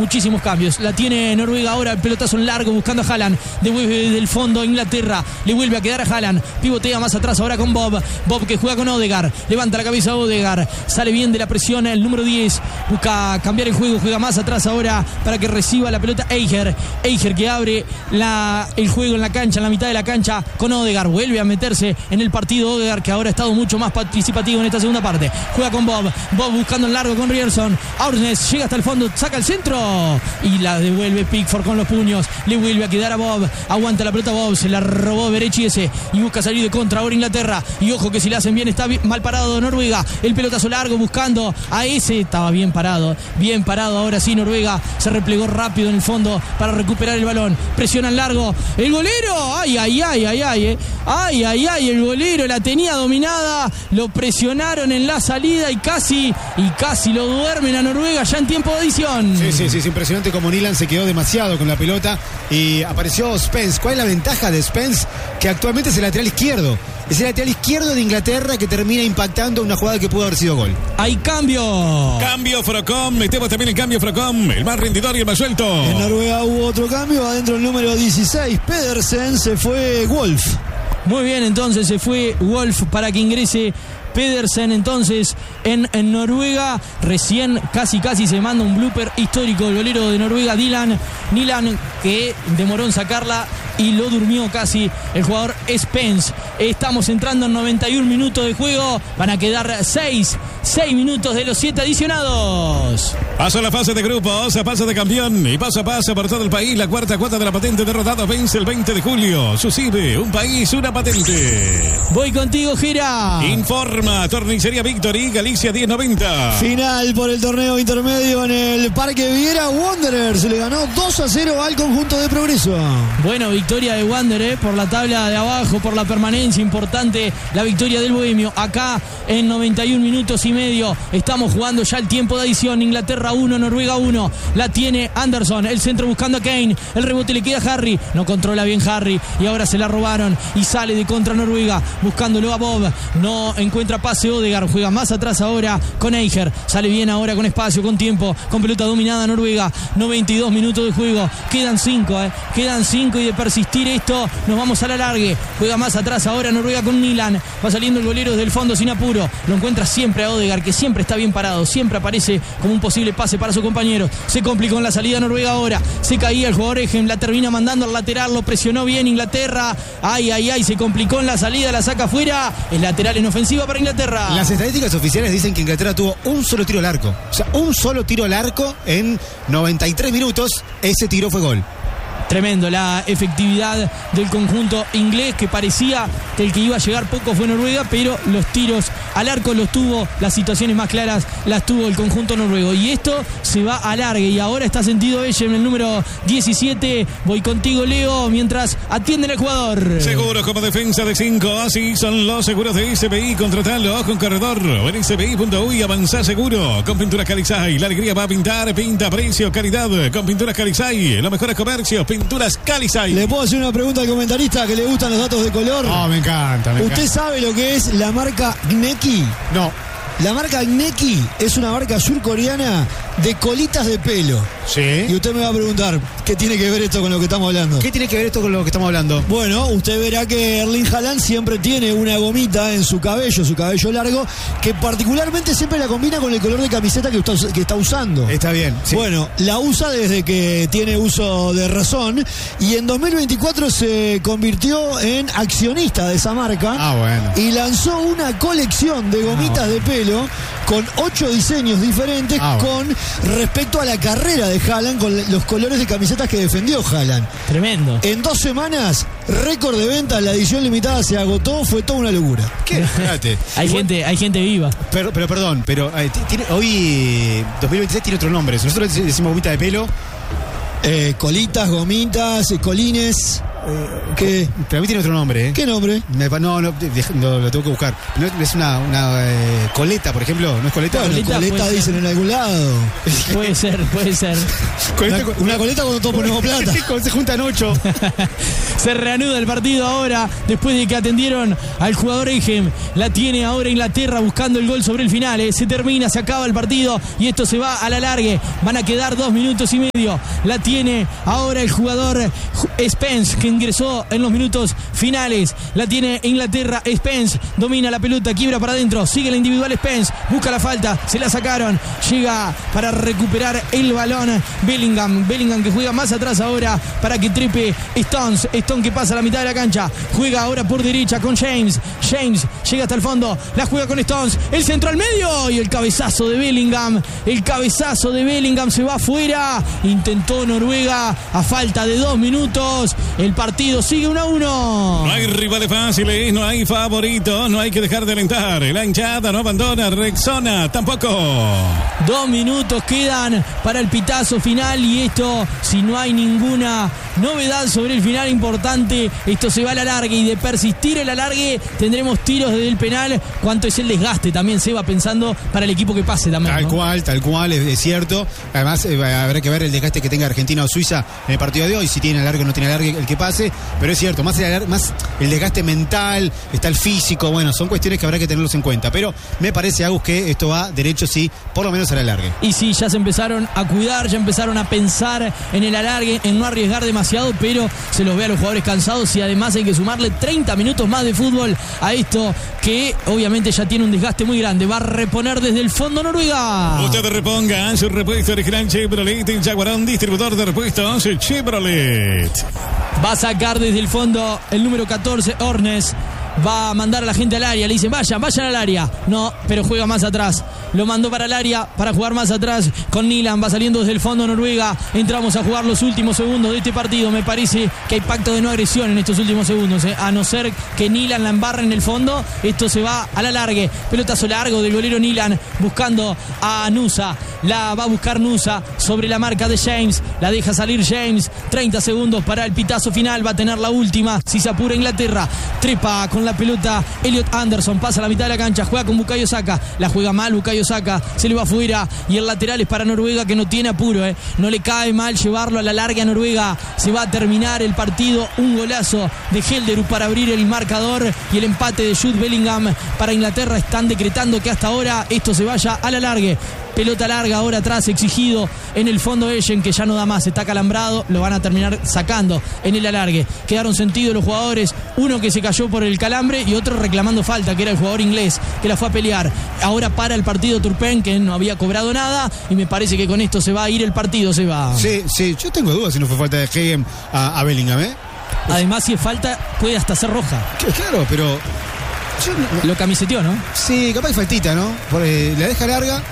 muchísimos cambios. La tiene Noruega ahora, el pelotazo en largo buscando a Haaland, devuelve desde el fondo Inglaterra, le vuelve a quedar a Haaland, pivotea más atrás ahora con Bob que juega con Odegaard, levanta la cabeza Odegaard, sale bien de la presión el número 10, busca cambiar el juego, juega más atrás ahora para que reciba la pelota Eiger que abre el juego en la cancha, en la mitad de la cancha con Odegaard, vuelve a meterse en el partido Odegaard, que ahora ha estado mucho más participativo en esta segunda parte, juega con Bob buscando en largo con Ryerson, Aursnes llega hasta el fondo, saca el centro y la devuelve Pickford con los puños, le vuelve a quedar a Bob, aguanta la pelota Bob, se la robó Berechiese y busca salir de contra ahora Inglaterra, y ojo que si la hacen bien está mal parado Noruega, el pelotazo largo buscando a ese, estaba bien parado ahora sí Noruega, se replegó rápido en el fondo para recuperar el balón, presiona en largo, el golero, ay, el golero la tenía dominada, lo presionaron en la salida y casi lo duermen a Noruega ya en tiempo de adición. Sí, es impresionante como Nilan se quedó demasiado con la pelota y apareció Spence. ¿Cuál es la ventaja de Spence? Que actualmente es el lateral izquierdo. Es el lateral izquierdo de Inglaterra que termina impactando una jugada que pudo haber sido gol. Hay cambio. Cambio Frocom. Metemos también el cambio Frocom. El más rendidor y el más suelto. En Noruega hubo otro cambio. Adentro el número 16. Pedersen, se fue Wolf. Muy bien, entonces se fue Wolf para que ingrese Pedersen entonces en Noruega. Recién casi se manda un blooper histórico el golero de Noruega, Nilan, que demoró en sacarla y lo durmió casi el jugador Spence. Estamos entrando en 91 minutos de juego. Van a quedar 6 minutos de los 7 adicionados. Paso a la fase de grupos, a paso de campeón y paso a paso por todo el país. La cuarta cuota de la patente de Rodados vence el 20 de julio. Sucibe, un país, una patente. Voy contigo, Gira. Informa Tornicería Victory, Galicia 1090. Final por el torneo intermedio en el Parque Viera. Wanderers le ganó 2-0 al conjunto de Progreso. Bueno, victoria de Wanderers por la tabla de abajo, por la permanencia. Importante la victoria del Bohemio. Acá en 91 minutos y medio estamos jugando ya el tiempo de adición. Inglaterra 1, Noruega 1. La tiene Anderson, el centro buscando a Kane. El rebote le queda a Harry. No controla bien Harry y ahora se la robaron y sale de contra Noruega buscándolo a Bob. No encuentra pase Odegaard. Juega más atrás ahora con Eiger. Sale bien ahora con espacio, con tiempo, con pelota dominada Noruega. 92 minutos de juego. Quedan 5, Quedan 5 y de persistir esto nos vamos a la largue. Juega más atrás ahora Noruega con Nilan. Va saliendo el golero desde el fondo sin apuro. Lo encuentra siempre a Odegaard, que siempre está bien parado. Siempre aparece como un posible pase para su compañero. Se complicó en la salida Noruega ahora. Se caía el jugador Egen. La termina mandando al lateral. Lo presionó bien Inglaterra. Ay. Se complicó en la salida. La saca afuera. El lateral en ofensiva para Inglaterra. Las estadísticas oficiales dicen que Inglaterra tuvo un solo tiro al arco. O sea, un solo tiro al arco en 93 minutos. Ese tiro fue gol. Tremendo la efectividad del conjunto inglés, que parecía que el que iba a llegar poco fue Noruega, pero los tiros al arco los tuvo, las situaciones más claras las tuvo el conjunto noruego. Y esto se va a largue y ahora está sentido ella en el número 17. Voy contigo, Leo, mientras atienden al jugador. Seguros como defensa de 5, así son los seguros de SBI. Contratalo con corredor o en SBI.uy. Avanzá seguro con Pinturas Calizay. La alegría va a pintar, pinta, precio, calidad. Con Pinturas Calizay, los mejores comercios. Pinturas Calizay. ¿Le puedo hacer una pregunta al comentarista que le gustan los datos de color? Oh, me encanta. ¿Usted sabe lo que es la marca Gneki? No. La marca Gneki es una marca surcoreana de colitas de pelo. Sí. Y usted me va a preguntar, ¿qué tiene que ver esto con lo que estamos hablando? ¿Qué tiene que ver esto con lo que estamos hablando? Bueno, usted verá que Erling Haaland siempre tiene una gomita en su cabello largo, que particularmente siempre la combina con el color de camiseta que está usando. Está bien. Sí. Bueno, la usa desde que tiene uso de razón y en 2024 se convirtió en accionista de esa marca. Bueno. Y lanzó una colección de gomitas de pelo con 8 diseños diferentes con respecto a la carrera de Haaland, con los colores de camisetas que defendió Haaland. Tremendo. En 2 semanas, récord de ventas, la edición limitada se agotó, fue toda una locura. ¿Qué? Fíjate. Hay gente viva. Pero perdón, hoy 2026 tiene otro nombre. Nosotros decimos gomita de pelo. Colitas, gomitas, colines. ¿Qué? Para mí tiene otro nombre, ¿eh? ¿Qué nombre? No, lo tengo que buscar. No, es una coleta, por ejemplo. ¿No es coleta? Bueno, coleta dicen en algún lado. Puede ser. Una coleta cuando todos ponemos plata. Se juntan 8. Se reanuda el partido ahora, después de que atendieron al jugador Egem. La tiene ahora Inglaterra buscando el gol sobre el final. Se termina, se acaba el partido y esto se va a la largue. Van a quedar 2 minutos y medio. La tiene ahora el jugador Spence, que ingresó en los minutos finales. La tiene Inglaterra. Spence domina la pelota, quiebra para adentro, sigue la individual Spence, busca la falta, se la sacaron, llega para recuperar el balón Bellingham que juega más atrás ahora para que trepe Stones que pasa a la mitad de la cancha, juega ahora por derecha con James llega hasta el fondo, la juega con Stones, el centro al medio y el cabezazo de Bellingham se va afuera. Intentó Noruega a falta de 2 minutos, el partido sigue 1-1. No hay rivales fáciles, no hay favoritos, no hay que dejar de alentar. La hinchada no abandona, Rexona tampoco. 2 minutos quedan para el pitazo final y esto, si no hay ninguna novedad sobre el final importante, esto se va a la largue y de persistir el alargue tendremos tiros desde el penal. ¿Cuánto es el desgaste? También se va pensando para el equipo que pase también, Tal ¿no? cual, es cierto. Además, habrá que ver el desgaste que tenga Argentina o Suiza en el partido de hoy, si tiene alargue o no tiene alargue el que pase, pero es cierto, más el desgaste mental, está el físico, bueno, son cuestiones que habrá que tenerlos en cuenta, pero me parece, Agus, que esto va derecho, sí, por lo menos al alargue. Y sí, ya se empezaron a cuidar, ya empezaron a pensar en el alargue, en no arriesgar demasiado, pero se los ve a los jugadores cansados y además hay que sumarle 30 minutos más de fútbol a esto que obviamente ya tiene un desgaste muy grande. Va a reponer desde el fondo Noruega. Usted reponga su repuesto original Chevrolet, el Jaguarón, distribuidor de repuestos Chevrolet. Va a sacar desde el fondo el número 14, Ornes. Va a mandar a la gente al área. Le dicen, vayan al área. No, pero juega más atrás. Lo mandó para el área, para jugar más atrás con Nilan. Va saliendo desde el fondo Noruega. Entramos a jugar los últimos segundos de este partido. Me parece que hay pacto de no agresión en estos últimos segundos. A no ser que Nilan la embarre en el fondo, esto se va a la largue. Pelotazo largo del golero Nilan buscando a Nusa. La va a buscar Nusa sobre la marca de James. La deja salir James. 30 segundos para el pitazo final. Va a tener la última. Si se apura Inglaterra. Trepa con la pelota Elliot Anderson, pasa a la mitad de la cancha, juega con Bukayo Saka, la juega mal Bukayo Saka, se le va afuera y el lateral es para Noruega, que no tiene apuro, no le cae mal llevarlo a la larga a Noruega. Se va a terminar el partido, un golazo de Helderud para abrir el marcador y el empate de Jude Bellingham para Inglaterra. Están decretando que hasta ahora esto se vaya a la largue. Pelota larga ahora atrás, exigido en el fondo Eschen, que ya no da más, está calambrado, lo van a terminar sacando en el alargue. Quedaron sentidos los jugadores, uno que se cayó por el calambre y otro reclamando falta, que era el jugador inglés, que la fue a pelear. Ahora para el partido Turpin, que no había cobrado nada, y me parece que con esto se va a ir el partido, se va. Sí, yo tengo dudas si no fue falta de Hegem a Bellingham, Además, si es falta, puede hasta ser roja. Claro, pero... Lo camiseteó, ¿no? Sí, capaz que faltita, ¿no? La deja larga.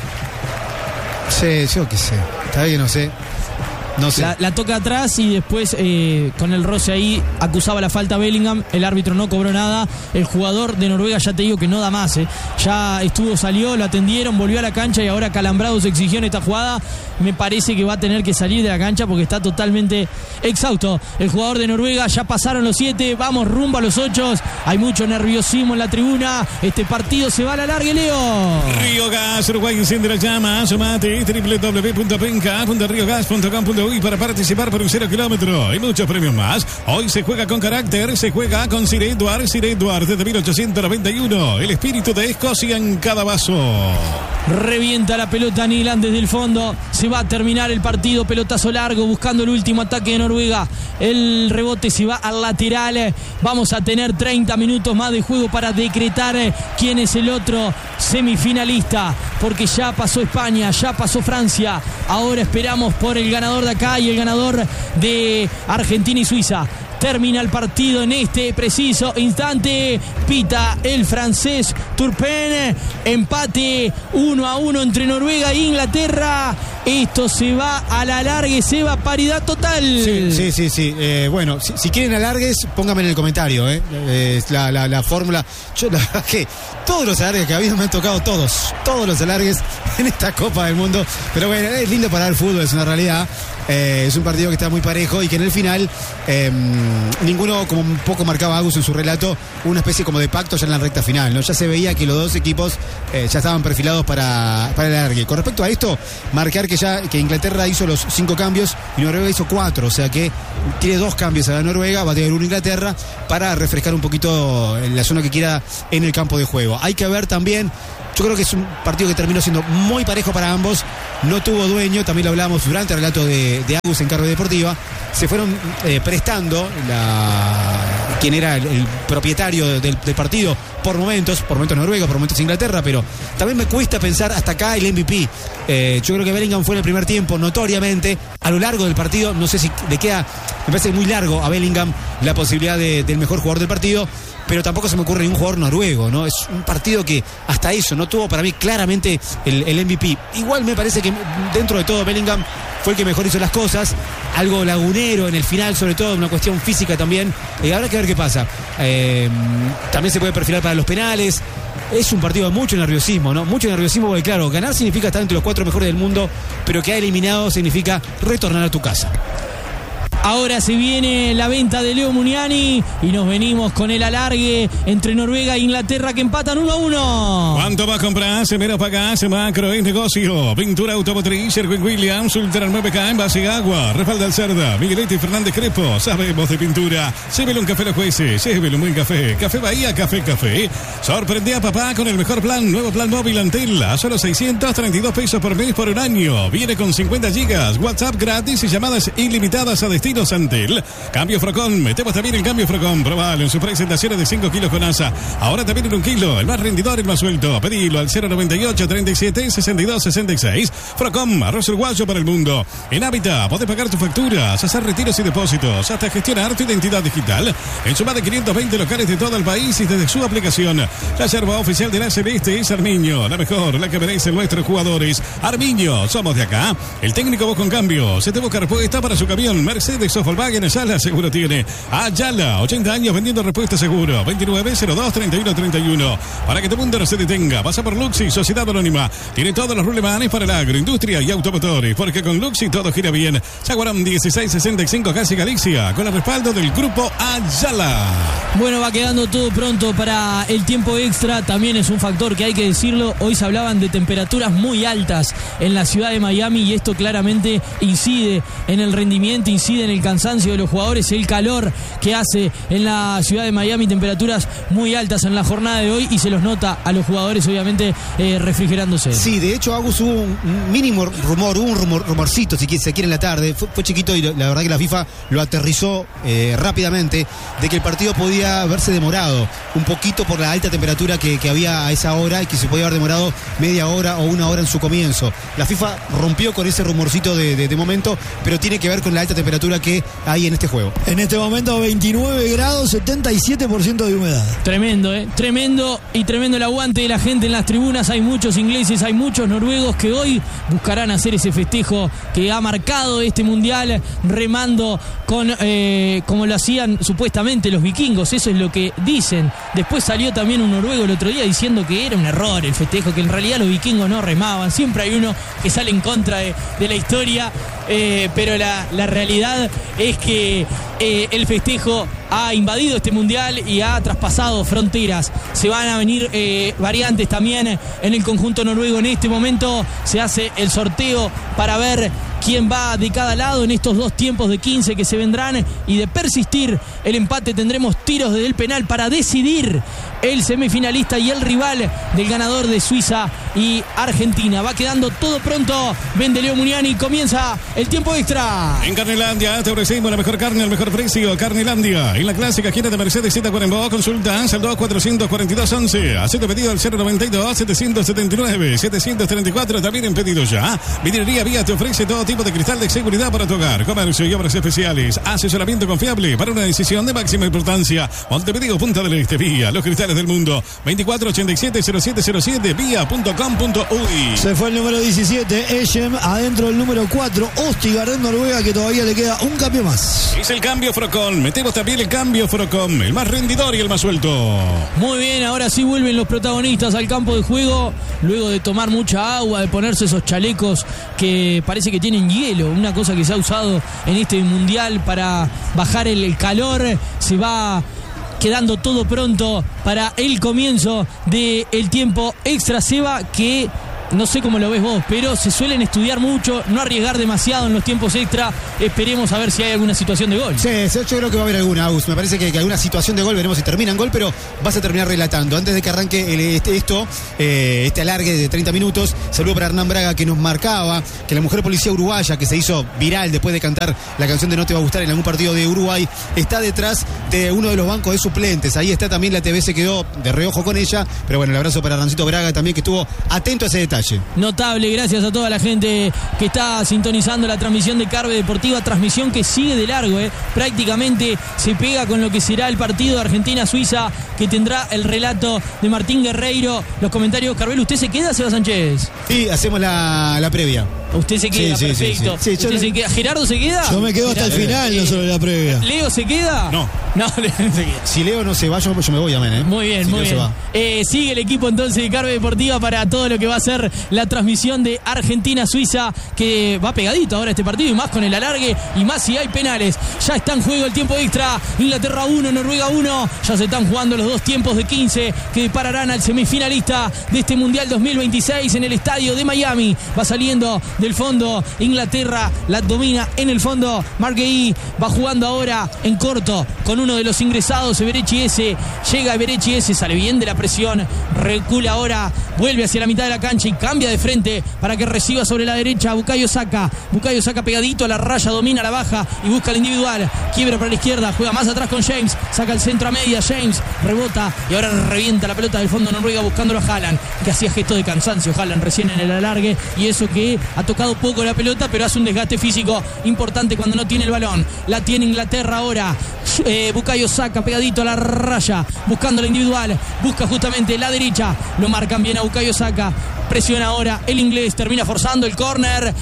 Sí, yo qué sé. Está bien, no sé. La toca atrás y después con el roce ahí acusaba la falta Bellingham. El árbitro no cobró nada. El jugador de Noruega, ya te digo que no da más. Ya salió, lo atendieron, volvió a la cancha y ahora calambrado se exigió en esta jugada. Me parece que va a tener que salir de la cancha porque está totalmente exhausto. El jugador de Noruega, ya pasaron los 7, vamos rumbo a los 8. Hay mucho nerviosismo en la tribuna. Este partido se va a la larga, Leo. Río Gas, Uruguay enciende la llama. Sumate www.penca.riogas.com.uy para participar por un 0 kilómetro y muchos premios más. Hoy se juega con carácter, se juega con Sir Edward desde 1891. El espíritu de Escocia en cada vaso. Revienta la pelota Nilan desde el fondo. Se va a terminar el partido. Pelotazo largo buscando el último ataque de Noruega. El rebote se va al lateral. Vamos a tener 30 minutos más de juego para decretar quién es el otro semifinalista, porque ya pasó España, ya pasó Francia. Ahora esperamos por el ganador de acá y el ganador de Argentina y Suiza. Termina el partido en este preciso instante. Pita el francés Turpin. Empate 1-1 entre Noruega e Inglaterra. Esto se va a la largue, se va a paridad total. Sí. Bueno, si quieren alargues, pónganme en el comentario. La fórmula. Yo la verdad que todos los alargues que ha habido me han tocado todos los alargues en esta Copa del Mundo. Pero bueno, es lindo para el fútbol, es una realidad. Es un partido que está muy parejo y que en el final ninguno, como un poco marcaba Agus en su relato, una especie como de pacto ya en la recta final, ¿no? Ya se veía que los dos equipos ya estaban perfilados para el alargue. Con respecto a esto, marcar que Inglaterra hizo los 5 cambios y Noruega hizo 4, o sea que tiene 2 cambios a la Noruega, va a tener 1 Inglaterra para refrescar un poquito la zona que quiera en el campo de juego. Hay que ver también, yo creo que es un partido que terminó siendo muy parejo para ambos, no tuvo dueño, también lo hablábamos durante el relato de Agus en Carve Deportiva, se fueron prestando quien era el propietario del partido por momentos Noruega, por momentos Inglaterra, pero también me cuesta pensar hasta acá el MVP. Yo creo que Bellingham fue en el primer tiempo notoriamente, a lo largo del partido, no sé si le queda, me parece muy largo a Bellingham la posibilidad del mejor jugador del partido, pero tampoco se me ocurre ningún jugador noruego, ¿no? Es un partido que hasta eso no tuvo para mí claramente el MVP. Igual me parece que dentro de todo Bellingham fue el que mejor hizo las cosas, algo lagunero en el final, sobre todo una cuestión física también. Habrá que ver qué pasa. También se puede perfilar para los penales. Es un partido de mucho nerviosismo, ¿no? Mucho nerviosismo porque, claro, ganar significa estar entre los 4 mejores del mundo, pero que ha eliminado significa retornar a tu casa. Ahora se viene la venta de Leo Muniani y nos venimos con el alargue entre Noruega e Inglaterra que empatan 1-1. ¿Cuánto vas a comprar? Se menos pagás, Macro es negocio. Pintura automotriz, Sherwin Williams, Ultra 9K en base agua. Respalda al Cerda, Miguelete y Fernández Crespo. Sabemos de pintura. Llévele un café a los jueces, llévele un buen café. Café Bahía, café. Sorprende a papá con el mejor plan. Nuevo plan móvil Antel a solo 632 pesos por mes por un año. Viene con 50 gigas, WhatsApp gratis y llamadas ilimitadas a destino Antel. Cambio Frocón, metemos también el cambio Frocón. Probalo en sus presentaciones de 5 kilos con asa. Ahora también en 1 kilo, el más rendidor, el más suelto. Pedilo al 098 37 62 66. Frocón, arroz uruguayo para el mundo. En Hábitat podés pagar tus facturas, hacer retiros y depósitos, hasta gestionar tu identidad digital en su más de 520 locales de todo el país y desde su aplicación. La yerba oficial de la Celeste es Armiño, la mejor, la que merecen nuestros jugadores. Armiño, somos de acá. El técnico Vos con Cambio se te busca respuesta para su camión Mercedes o Volkswagen. Ayala seguro tiene. Ayala, 80 años vendiendo respuesta seguro. 2902-3131. Para que tu mundo no se detenga, pasa por Luxi, Sociedad Anónima. Tiene todos los rulemanes para la agroindustria y automotores, porque con Luxi todo gira bien. Jaguarón 1665 casi Galicia, con el respaldo del grupo Ayala. Bueno, va quedando todo pronto para el tiempo extra. También es un factor que hay que decirlo. Hoy se hablaban de temperaturas muy altas en la ciudad de Miami y esto claramente incide en el rendimiento, incide en el cansancio de los jugadores, el calor que hace en la ciudad de Miami, temperaturas muy altas en la jornada de hoy y se los nota a los jugadores obviamente refrigerándose. Sí, de hecho Agus hubo un mínimo rumor, rumorcito si se quiere en la tarde, fue chiquito y la verdad que la FIFA lo aterrizó rápidamente, de que el partido podía haberse demorado un poquito por la alta temperatura que había a esa hora y que se podía haber demorado media hora o 1 hora en su comienzo. La FIFA rompió con ese rumorcito de momento, pero tiene que ver con la alta temperatura que hay en este juego. En este momento 29 grados, 77% de humedad. Tremendo, tremendo y tremendo el aguante de la gente en las tribunas. Hay muchos ingleses, hay muchos noruegos que hoy buscarán hacer ese festejo que ha marcado este mundial, remando con como lo hacían supuestamente los vikingos. Eso es lo que dicen. Después salió también un noruego el otro día diciendo que era un error el festejo, que en realidad los vikingos no remaban. Siempre hay uno que sale en contra de la historia, pero la realidad es que el festejo ha invadido este mundial y ha traspasado fronteras. Se van a venir variantes también en el conjunto noruego. En este momento se hace el sorteo para ver quién va de cada lado en estos 2 tiempos de 15 que se vendrán, y de persistir el empate tendremos tiros desde el penal para decidir el semifinalista y el rival del ganador de Suiza y Argentina. Va quedando todo pronto. Vende Leo Muniani, comienza el tiempo extra. En Carnelandia te ofrecemos la mejor carne al mejor precio. Carnelandia, en la clásica esquina de Mercedes Z40. Consulta al 244211. Haz tu pedido al 092 779 734. También en pedido ya. Vidriería Vía te ofrece todo tipo de cristal de seguridad para tu hogar, comercio y obras especiales. Asesoramiento confiable para una decisión de máxima importancia. Montevideo, Punta del Este, Vía, los cristales del mundo. 2487-0707, vía.com.uy. Se fue el número 17, Eshem, adentro el número 4, Ostigar en Noruega, que todavía le queda un cambio más. Es el cambio Frocón. Metemos también el cambio Frocón, el más rendidor y el más suelto. Muy bien, ahora sí vuelven los protagonistas al campo de juego, luego de tomar mucha agua, de ponerse esos chalecos que parece que tienen tienen hielo, una cosa que se ha usado en este mundial para bajar el calor. Se va quedando todo pronto para el comienzo del tiempo extra, Seba, que no sé cómo lo ves vos, pero se suelen estudiar mucho, no arriesgar demasiado en los tiempos extra. Esperemos a ver si hay alguna situación de gol. Sí, yo creo que va a haber alguna, Agus. Me parece que alguna situación de gol, veremos si termina en gol, pero vas a terminar relatando. Antes de que arranque este alargue de 30 minutos, saludo para Hernán Braga, que nos marcaba que la mujer policía uruguaya, que se hizo viral después de cantar la canción de No te va a gustar en algún partido de Uruguay, está detrás de uno de los bancos de suplentes. Ahí está también, la TV se quedó de reojo con ella, pero bueno, el abrazo para Hernancito Braga también, que estuvo atento a ese detalle. Notable, gracias a toda la gente que está sintonizando la transmisión de Carve Deportiva, transmisión que sigue de largo, prácticamente se pega con lo que será el partido de Argentina-Suiza, que tendrá el relato de Martín Guerreiro, los comentarios. Carvel, ¿usted se queda, Seba Sánchez? Sí, hacemos la previa. Usted se queda, sí, perfecto. Sí. ¿Usted se queda? ¿Gerardo se queda? Yo me quedo hasta el final, no solo la previa. ¿Leo se queda? No, Leo no se queda. Si Leo no se va, yo me voy también, Muy bien, si muy Leo bien. Sigue el equipo entonces de Carve Deportiva para todo lo que va a ser la transmisión de Argentina-Suiza, que va pegadito ahora este partido, y más con el alargue, y más si hay penales. Ya está en juego el tiempo extra. Inglaterra 1, Noruega 1. Ya se están jugando los dos tiempos de 15 que depararán al semifinalista de este Mundial 2026 en el estadio de Miami. Va saliendo del fondo Inglaterra, la domina en el fondo. Marquei va jugando ahora en corto con uno de los ingresados, Eberechi S. Llega Eberechi S, sale bien de la presión, recula ahora, vuelve hacia la mitad de la cancha y cambia de frente para que reciba sobre la derecha Bukayo Saka. Bukayo Saka pegadito a la raya, domina la baja y busca el individual. Quiebra para la izquierda, juega más atrás con James, saca el centro a media, James rebota y ahora revienta la pelota del fondo Noruega buscándolo a Haaland, que hacía gesto de cansancio Haaland recién en el alargue, y eso que ha tocado poco la pelota, pero hace un desgaste físico importante cuando no tiene el balón. La tiene Inglaterra ahora. Bukayo Saka pegadito a la raya, buscando la individual, busca justamente la derecha, lo marcan bien a Bukayo Saka. Presiona ahora el inglés, termina forzando el córner,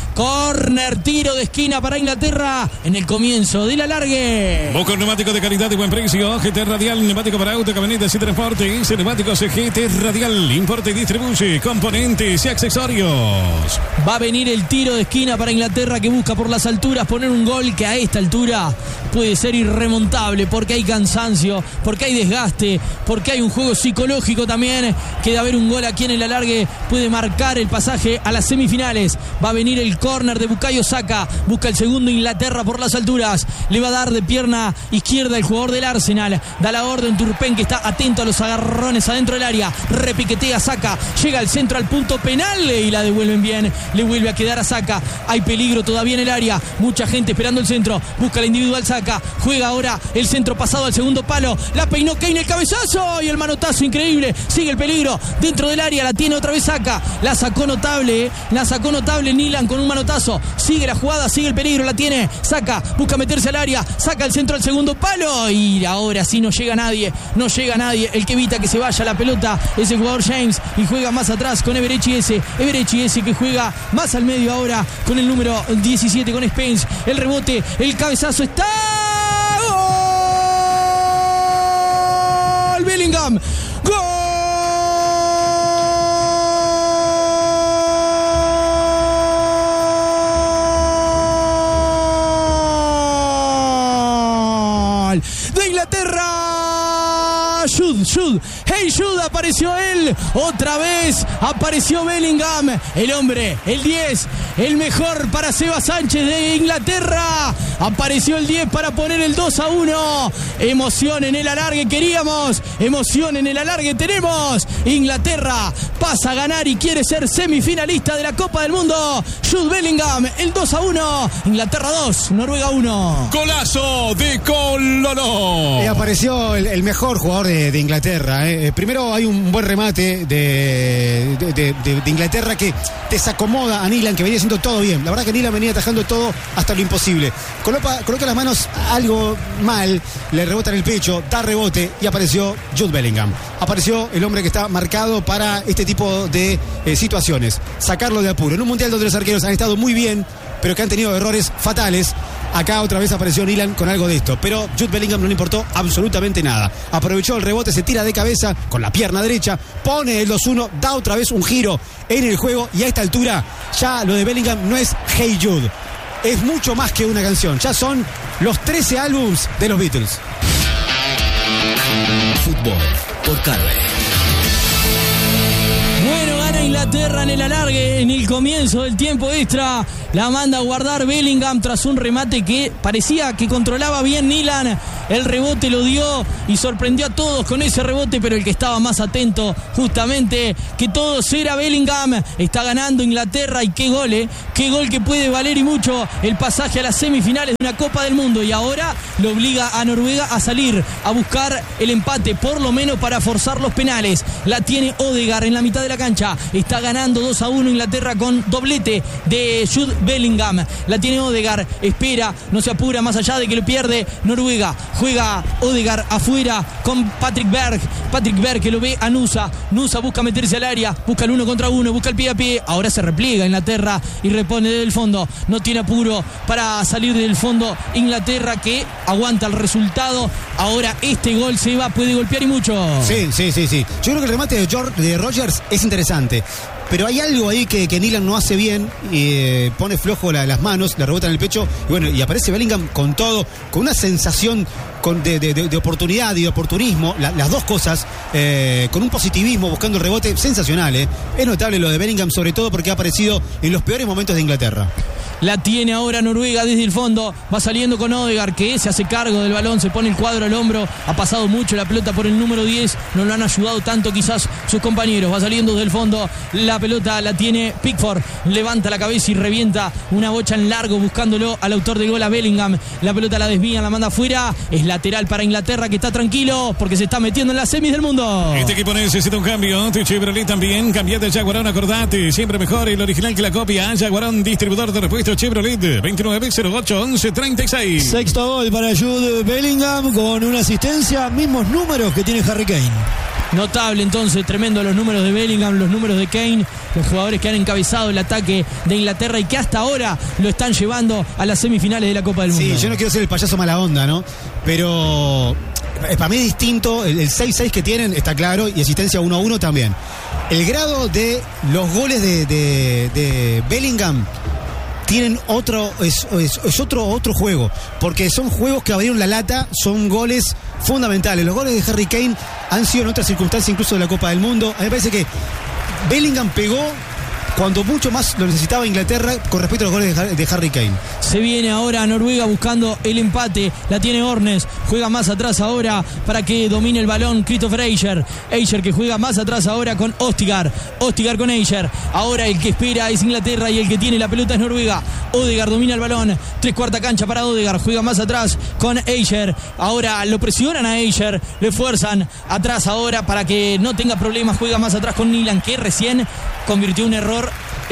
tiro de esquina para Inglaterra en el comienzo del alargue. Boca neumático de calidad y buen precio, GT Radial, neumático para auto, camionetas y transportes, neumáticos GT Radial, importa y distribuye componentes y accesorios. Va a venir el tiro de esquina para Inglaterra, que busca por las alturas poner un gol que a esta altura puede ser irremontable, porque hay cansancio, porque hay desgaste, porque hay un juego psicológico también, que de haber un gol aquí en el alargue puede marcar el pasaje a las semifinales. Va a venir el córner de Bukayo Saka, busca el segundo Inglaterra por las alturas, le va a dar de pierna izquierda el jugador del Arsenal, da la orden Turpen, que está atento a los agarrones adentro del área, repiquetea Saka, llega al centro al punto penal y la devuelven bien, le vuelve a quedar a Saka. Hay peligro todavía en el área, mucha gente esperando el centro, busca la individual Saka, juega ahora el centro pasado al segundo palo, la peinó Kane, el cabezazo y el manotazo increíble, sigue el peligro dentro del área, la tiene otra vez Saka, la sacó notable Nilan con un manotazo, sigue la jugada, sigue el peligro, la tiene Saka, busca meterse al área, saca el centro al segundo palo y ahora sí no llega nadie, el que evita que se vaya la pelota es el jugador James y juega más atrás con Eberechi S, que juega más al medio ahora con el número 17 con Spence, el rebote, el cabezazo está ¡gol! Bellingham, ¡gol! De Inglaterra, Jude, hey Jude, apareció él, otra vez apareció Bellingham, el hombre, el 10, el mejor para Seba Sánchez de Inglaterra, apareció el 10 para poner el 2-1, emoción en el alargue queríamos, emoción en el alargue tenemos, Inglaterra pasa a ganar y quiere ser semifinalista de la Copa del Mundo, Jude Bellingham, el 2-1, Inglaterra 2, Noruega 1. Golazo de Cololo. Apareció el mejor jugador de Inglaterra. Primero hay un buen remate de Inglaterra que desacomoda a Nilan, que venía haciendo todo bien. La verdad que Nilan venía atajando todo hasta lo imposible. Coloca las manos algo mal, le rebota en el pecho, da rebote y apareció Jude Bellingham. Apareció el hombre que está marcado para este tipo de situaciones. Sacarlo de apuro. En un mundial donde los arqueros han estado muy bien, pero que han tenido errores fatales. Acá otra vez apareció Nilan con algo de esto, pero Jude Bellingham no le importó absolutamente nada. Aprovechó el rebote, se tira de cabeza con la pierna derecha, pone el 2-1, da otra vez un giro en el juego y a esta altura ya lo de Bellingham no es Hey Jude. es mucho más que una canción. Ya son los 13 álbums de los Beatles. Fútbol por Carve. Bueno, gana Inglaterra en el alargue, en el comienzo del tiempo extra. La manda a guardar Bellingham tras un remate que parecía que controlaba bien Nilan. El rebote lo dio y sorprendió a todos con ese rebote, pero el que estaba más atento justamente que todos era Bellingham. Está ganando Inglaterra y qué gol, qué gol que puede valer y mucho el pasaje a las semifinales de una Copa del Mundo. Y ahora lo obliga a Noruega a salir a buscar el empate, por lo menos para forzar los penales. La tiene Odegaard en la mitad de la cancha. Está ganando 2-1 Inglaterra con doblete de Jude Bellingham. La tiene Odegaard, espera, no se apura más allá de que lo pierde Noruega. Juega Odegaard afuera con Patrick Berg. Patrick Berg que lo ve a Nusa. Nusa busca meterse al área, busca el 1 contra 1, busca el pie a pie. Ahora se repliega Inglaterra y repone desde el fondo. No tiene apuro para salir del fondo Inglaterra, que aguanta el resultado. Ahora este gol se va, puede golpear y mucho. Sí. Yo creo que el remate de Rodgers es interesante. Pero hay algo ahí que Nilan no hace bien, y pone flojo las manos, le rebota en el pecho, y bueno, y aparece Bellingham con todo, con una sensación de oportunidad y de oportunismo, las dos cosas, con un positivismo, buscando el rebote sensacional. Es notable lo de Bellingham, sobre todo porque ha aparecido en los peores momentos de Inglaterra. La tiene ahora Noruega desde el fondo. Va saliendo con Odegaard, que se hace cargo del balón, se pone el cuadro al hombro. Ha pasado mucho la pelota por el número 10. No lo han ayudado tanto quizás sus compañeros. Va saliendo desde el fondo. La pelota la tiene Pickford. Levanta la cabeza y revienta una bocha en largo buscándolo al autor del gol, a Bellingham. La pelota la desvía, la manda afuera. Es lateral para Inglaterra, que está tranquilo porque se está metiendo en las semis del mundo. Este equipo necesita un cambio. Chevrolet también. Cambiate a Jaguarón, acordate. Siempre mejor el original que la copia. Jaguarón, distribuidor de repuestos Chevrolet. 29081136. Sexto gol para Jude Bellingham con una asistencia, mismos números que tiene Harry Kane. Notable entonces, tremendo los números de Bellingham, los números de Kane, los jugadores que han encabezado el ataque de Inglaterra y que hasta ahora lo están llevando a las semifinales de la Copa del Mundo. Sí, yo no quiero ser el payaso mala onda, ¿no? Pero para mí es distinto, el 6-6 que tienen está claro, y asistencia 1-1 también. El grado de los goles de Bellingham tienen otro juego, porque son juegos que abrieron la lata, son goles fundamentales. Los goles de Harry Kane han sido en otras circunstancias, incluso de la Copa del Mundo. A mí me parece que Bellingham pegó cuando mucho más lo necesitaba Inglaterra con respecto a los goles de Harry Kane. Se viene ahora Noruega buscando el empate. La tiene Ornes. Juega más atrás ahora para que domine el balón Christopher Eicher. Eicher que juega más atrás ahora con Odegaard. Odegaard con Eicher. Ahora el que espera es Inglaterra y el que tiene la pelota es Noruega. Odegaard domina el balón. 3/4 cancha para Odegaard. Juega más atrás con Eicher. Ahora lo presionan a Eicher. Le fuerzan atrás ahora para que no tenga problemas. Juega más atrás con Nilan, que recién convirtió un error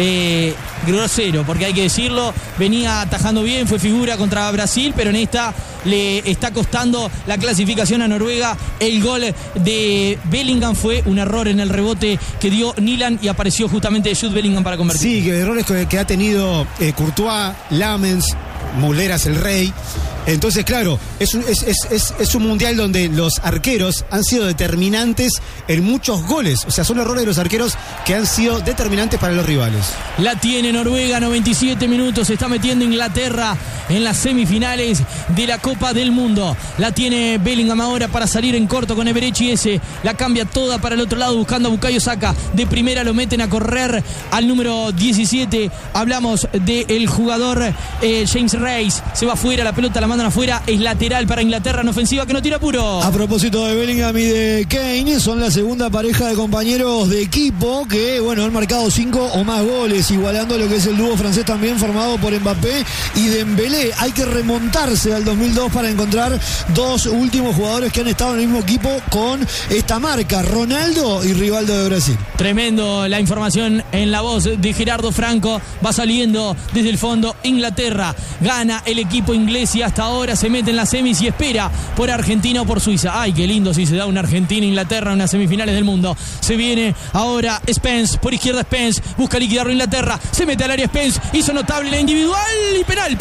grosero, porque hay que decirlo, venía atajando bien, fue figura contra Brasil, pero en esta le está costando la clasificación a Noruega. El gol de Bellingham fue un error en el rebote que dio Nilan y apareció justamente Jude Bellingham para convertir. Sí, que errores que ha tenido Courtois, Lamens, Mulleras el Rey. Entonces, claro, es un mundial donde los arqueros han sido determinantes en muchos goles. O sea, son errores de los arqueros que han sido determinantes para los rivales. La tiene Noruega, 97 minutos. Se está metiendo Inglaterra en las semifinales de la Copa del Mundo. La tiene Bellingham ahora para salir en corto con Eberechi ese. La cambia toda para el otro lado buscando a Bukayo Saka. De primera lo meten a correr al número 17. Hablamos del jugador James Rice. Se va afuera, la pelota la mandan afuera. Es lateral para Inglaterra en ofensiva que no tira apuro. A propósito de Bellingham y de Kane, son la segunda pareja de compañeros de equipo que, bueno, han marcado 5 o más goles, igualando lo que es el dúo francés también formado por Mbappé y Dembélé. Hay que remontarse al 2002 para encontrar dos últimos jugadores que han estado en el mismo equipo con esta marca, Ronaldo y Rivaldo de Brasil. Tremendo la información en la voz de Gerardo Franco. Va saliendo desde el fondo Inglaterra. Gana el equipo inglés y hasta ahora se mete en las semis y espera por Argentina o por Suiza. Ay, qué lindo si se da una Argentina-Inglaterra en las semifinales del mundo. Se viene ahora Spence, por izquierda Spence, busca liquidarlo Inglaterra, se mete al área Spence, hizo notable la individual y penal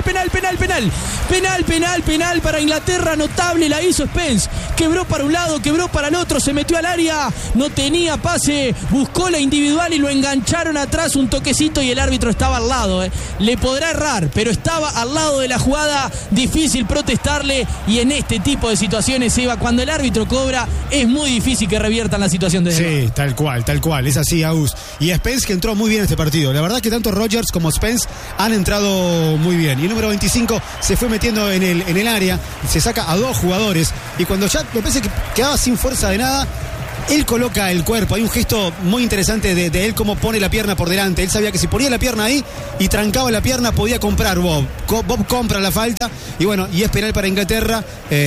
para Inglaterra, notable la hizo Spence, quebró para un lado, quebró para el otro, se metió al área, no tenía pase, buscó la individual y lo engancharon atrás, un toquecito y el árbitro estaba al lado, le podrá errar, pero estaba al lado de la jugada, difícil protestarle, y en este tipo de situaciones, Eva, cuando el árbitro cobra, es muy difícil que reviertan la situación de Sí, tal cual, es así, Agus. Y Spence, que entró muy bien en este partido, la verdad que tanto Rodgers como Spence han entrado muy bien, y el número 25 se fue metiendo en el área, se saca a 2 jugadores, y cuando ya me parece que quedaba sin fuerza de nada, él coloca el cuerpo. Hay un gesto muy interesante de él, cómo pone la pierna por delante. Él sabía que si ponía la pierna ahí y trancaba la pierna, podía comprar Bob. Bob compra la falta y bueno, y es penal para Inglaterra,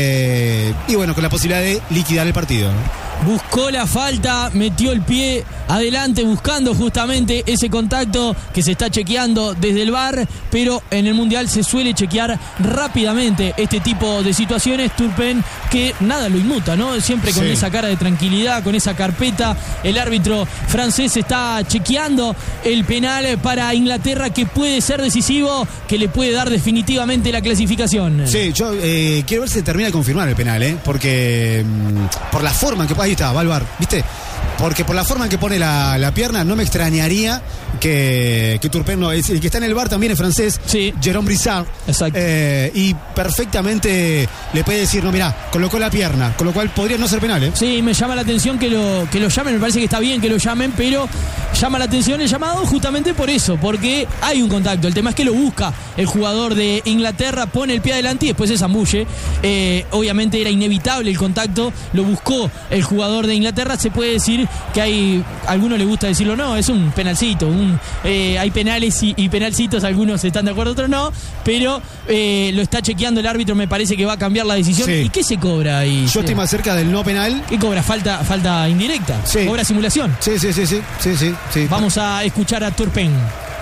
y bueno, con la posibilidad de liquidar el partido. Buscó la falta, metió el pie adelante buscando justamente ese contacto que se está chequeando desde el VAR, pero en el Mundial se suele chequear rápidamente este tipo de situaciones. Turpin, que nada lo inmuta, ¿no? Siempre con esa cara de tranquilidad, con esa carpeta. El árbitro francés está chequeando el penal para Inglaterra, que puede ser decisivo, que le puede dar definitivamente la clasificación. Sí, yo quiero ver si se termina de confirmar el penal, porque por la forma que ahí está, va al VAR, ¿viste? Porque por la forma en que pone la pierna, no me extrañaría que Turpin no es. El que está en el VAR también es francés, sí. Jérôme Brissard. Exacto. Y perfectamente le puede decir, no, mirá, colocó la pierna, con lo cual podría no ser penal, Sí, me llama la atención que lo llamen, me parece que está bien que lo llamen, pero llama la atención el llamado justamente por eso, porque hay un contacto. El tema es que lo busca el jugador de Inglaterra, pone el pie adelante y después se zambulle. Obviamente era inevitable el contacto, lo buscó el jugador de Inglaterra. Se puede decir que hay, a algunos les gusta decirlo, no, es un penalcito, hay penales y penalcitos, algunos están de acuerdo, otros no, pero lo está chequeando el árbitro, me parece que va a cambiar la decisión. Sí. ¿Y qué se cobra ahí? Yo estoy más cerca del no penal. ¿Qué cobra? Falta indirecta. Sí. ¿Cobra simulación? Sí. Vamos a escuchar a Turpin.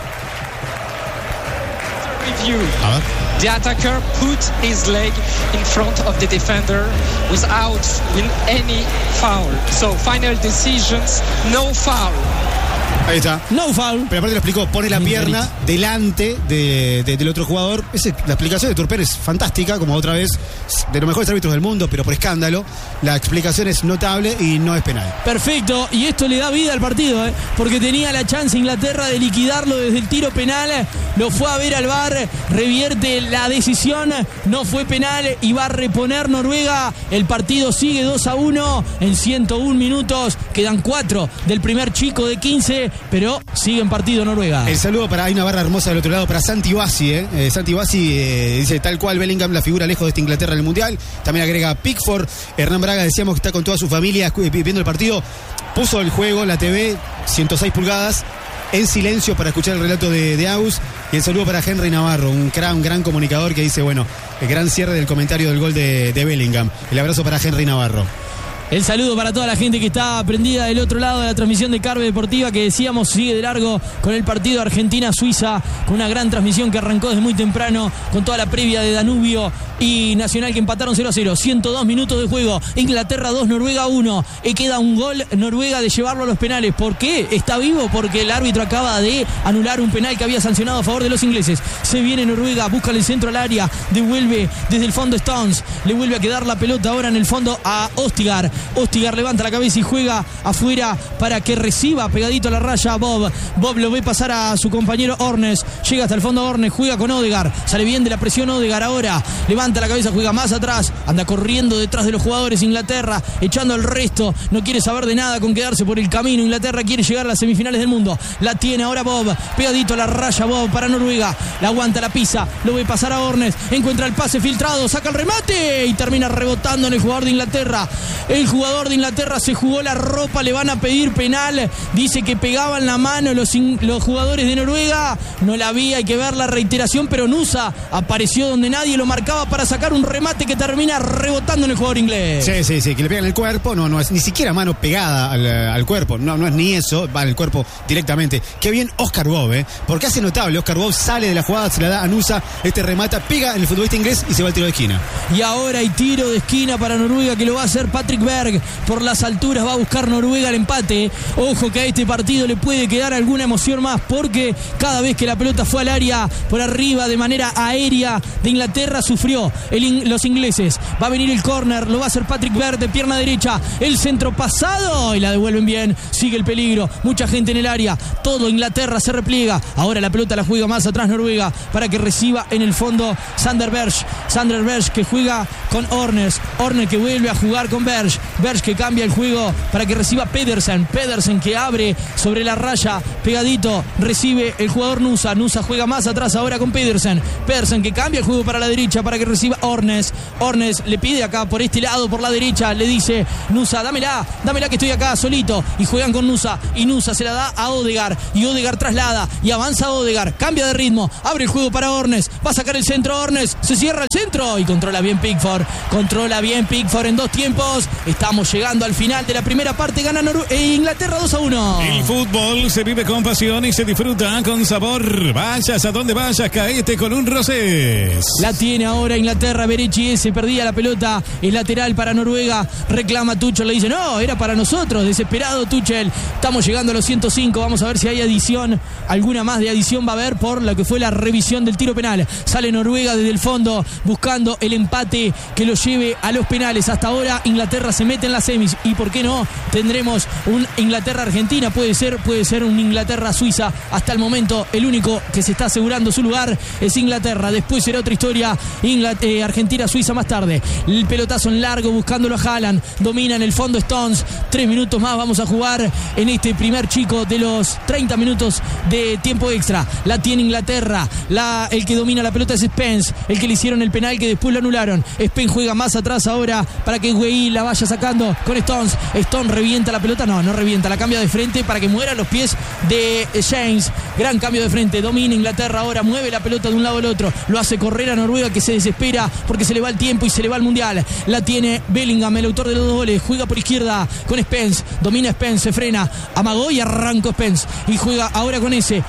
The attacker put his leg in front of the defender without any foul. So final decisions, no foul. Ahí está. No foul. Pero aparte lo explicó, pone la pierna delante del otro jugador. La explicación de Turpin es fantástica, como otra vez, de los mejores árbitros del mundo, pero por escándalo. La explicación es notable y no es penal. Perfecto, y esto le da vida al partido, porque tenía la chance Inglaterra de liquidarlo desde el tiro penal. Lo fue a ver al VAR, revierte la decisión, no fue penal y va a reponer Noruega. El partido sigue 2-1 en 101 minutos. Quedan 4 del primer chico de 15, pero sigue en partido Noruega. El saludo hay una barra hermosa del otro lado para Santi Bassi, Santi Bassi dice, tal cual Bellingham la figura lejos de esta Inglaterra en el Mundial. También agrega Pickford. Hernán Braga, decíamos que está con toda su familia viendo el partido. Puso el juego, la TV 106 pulgadas en silencio para escuchar el relato de Agus. Y el saludo para Henry Navarro, un gran comunicador, que dice, bueno, el gran cierre del comentario del gol de Bellingham. El abrazo para Henry Navarro. El saludo para toda la gente que está prendida del otro lado de la transmisión de Carve Deportiva, que decíamos sigue de largo con el partido Argentina-Suiza, con una gran transmisión que arrancó desde muy temprano, con toda la previa de Danubio y Nacional, que empataron 0-0, 102 minutos de juego, Inglaterra 2, Noruega 1, y queda un gol Noruega de llevarlo a los penales. ¿Por qué? Está vivo porque el árbitro acaba de anular un penal que había sancionado a favor de los ingleses. Se viene Noruega, busca el centro al área, devuelve desde el fondo Stones, le vuelve a quedar la pelota ahora en el fondo a Ostigar. Ostigar levanta la cabeza y juega afuera para que reciba pegadito a la raya a Bob. Bob lo ve pasar a su compañero Ornes, llega hasta el fondo Ornes, juega con Odegaard, sale bien de la presión Odegaard ahora, levanta la cabeza, juega más atrás, anda corriendo detrás de los jugadores Inglaterra, echando el resto, no quiere saber de nada con quedarse por el camino. Inglaterra quiere llegar a las semifinales del mundo, la tiene ahora Bob, pegadito a la raya Bob para Noruega, la aguanta, la pisa, lo ve pasar a Ornes, encuentra el pase filtrado, saca el remate y termina rebotando en el jugador de Inglaterra. El jugador de Inglaterra se jugó la ropa, le van a pedir penal. Dice que pegaban la mano los jugadores de Noruega. No la vi, hay que ver la reiteración, pero Nusa apareció donde nadie lo marcaba para sacar un remate que termina rebotando en el jugador inglés. Sí, que le pegan el cuerpo, no es ni siquiera mano pegada al cuerpo, no es ni eso, va al cuerpo directamente. Qué bien Oscar Bob, porque hace notable, Oscar Bob sale de la jugada, se la da a Nusa, remata, pega en el futbolista inglés y se va al tiro de esquina. Y ahora hay tiro de esquina para Noruega que lo va a hacer Patrick Berg. Por las alturas va a buscar Noruega el empate. Ojo que a este partido le puede quedar alguna emoción más, porque cada vez que la pelota fue al área por arriba de manera aérea de Inglaterra sufrió los ingleses. Va a venir el córner, lo va a hacer Patrick Berg de pierna derecha, el centro pasado y la devuelven bien. Sigue el peligro, mucha gente en el área, todo Inglaterra se repliega. Ahora la pelota la juega más atrás Noruega para que reciba en el fondo Sander Berge que juega con Ornes que vuelve a jugar con Berge que cambia el juego para que reciba Pedersen que abre sobre la raya pegadito, recibe el jugador Nusa juega más atrás ahora con Pedersen que cambia el juego para la derecha para que reciba Ornes le pide acá por este lado, por la derecha, le dice Nusa, dámela que estoy acá solito, y juegan con Nusa y Nusa se la da a Odegaard y Odegaard traslada y avanza Odegaard, cambia de ritmo, abre el juego para Ornes, va a sacar el centro Ornes, se cierra el centro y controla bien Pickford en dos tiempos. Estamos llegando al final de la primera parte, gana Inglaterra 2-1. El fútbol se vive con pasión y se disfruta con sabor. Vayas a donde vayas, caete con un Rosés. La tiene ahora Inglaterra, Berechi se perdía la pelota, el lateral para Noruega, reclama Tuchel, le dice no, era para nosotros, desesperado Tuchel. Estamos llegando a los 105, vamos a ver si hay adición, alguna más de adición va a haber por lo que fue la revisión del tiro penal. Sale Noruega desde el fondo buscando el empate que lo lleve a los penales. Hasta ahora Inglaterra se mete en las semis y por qué no tendremos un Inglaterra-Argentina, puede ser un Inglaterra-Suiza. Hasta el momento el único que se está asegurando su lugar es Inglaterra, después será otra historia, Argentina-Suiza más tarde. El pelotazo en largo buscándolo a Haaland, domina en el fondo Stones. 3 minutos más vamos a jugar en este primer chico de los 30 minutos de tiempo extra. La tiene Inglaterra, el que domina la pelota es Spence, el que le hicieron el penal que después lo anularon. Spence juega más atrás ahora para que Gueye la vaya sacando con Stones. Stone revienta la pelota, no revienta, la cambia de frente para que muera los pies de James. Gran cambio de frente, domina Inglaterra ahora, mueve la pelota de un lado al otro, lo hace correr a Noruega que se desespera porque se le va el tiempo y se le va el mundial. La tiene Bellingham, el autor de los 2 goles, juega por izquierda con Spence, domina Spence, se frena, amagó y arrancó Spence y juega ahora con ese,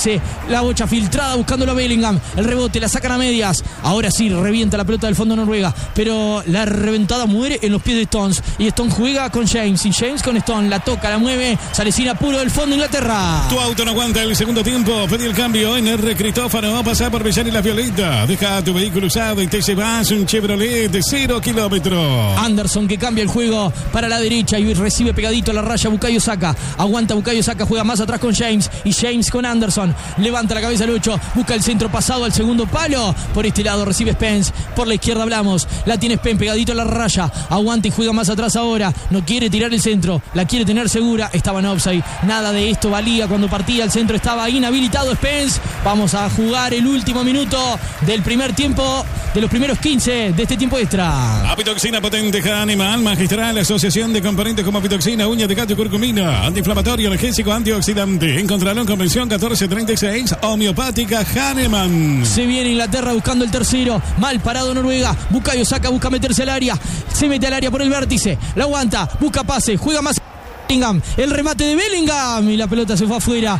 la bocha filtrada buscándolo a Bellingham, el rebote, la sacan a medias, ahora sí revienta la pelota del fondo Noruega, pero la reventada muere en los pies de Stones y Stone juega con James y James con Stone, la toca, la mueve, Salecina puro del fondo Inglaterra. Tu auto no aguanta el segundo tiempo, pedí el cambio en R. Cristófano, pasa por Bellán y Las Violetas, deja tu vehículo usado y te llevas un Chevrolet de 0 kilómetros. Anderson que cambia el juego para la derecha y recibe pegadito a la raya Bukayo Saka, aguanta Bukayo Saka, juega más atrás con James y James con Anderson, levanta la cabeza al 8, busca el centro pasado al segundo palo, por este lado recibe Spence, por la izquierda hablamos, la tiene Spence pegadito a la raya, aguanta y juega más atrás ahora, no quiere tirar el centro, la quiere tener segura, estaba en offside, nada de esto valía cuando partía el centro, estaba inhabilitado Spence. Vamos a jugar el último minuto del primer tiempo, de los primeros 15 de este tiempo extra. Apitoxina potente Hahnemann, magistral, asociación de componentes como apitoxina, uña de gato y curcumina, antiinflamatorio, analgésico, antioxidante. Encontrarlo en Convención 1436, homeopática Hahnemann. Se viene Inglaterra buscando el tercero, mal parado Noruega, Bukayo Saka busca meterse al área, se mete al área por el vértice, la aguanta, busca pase, juega más Bellingham, el remate de Bellingham y la pelota se fue afuera,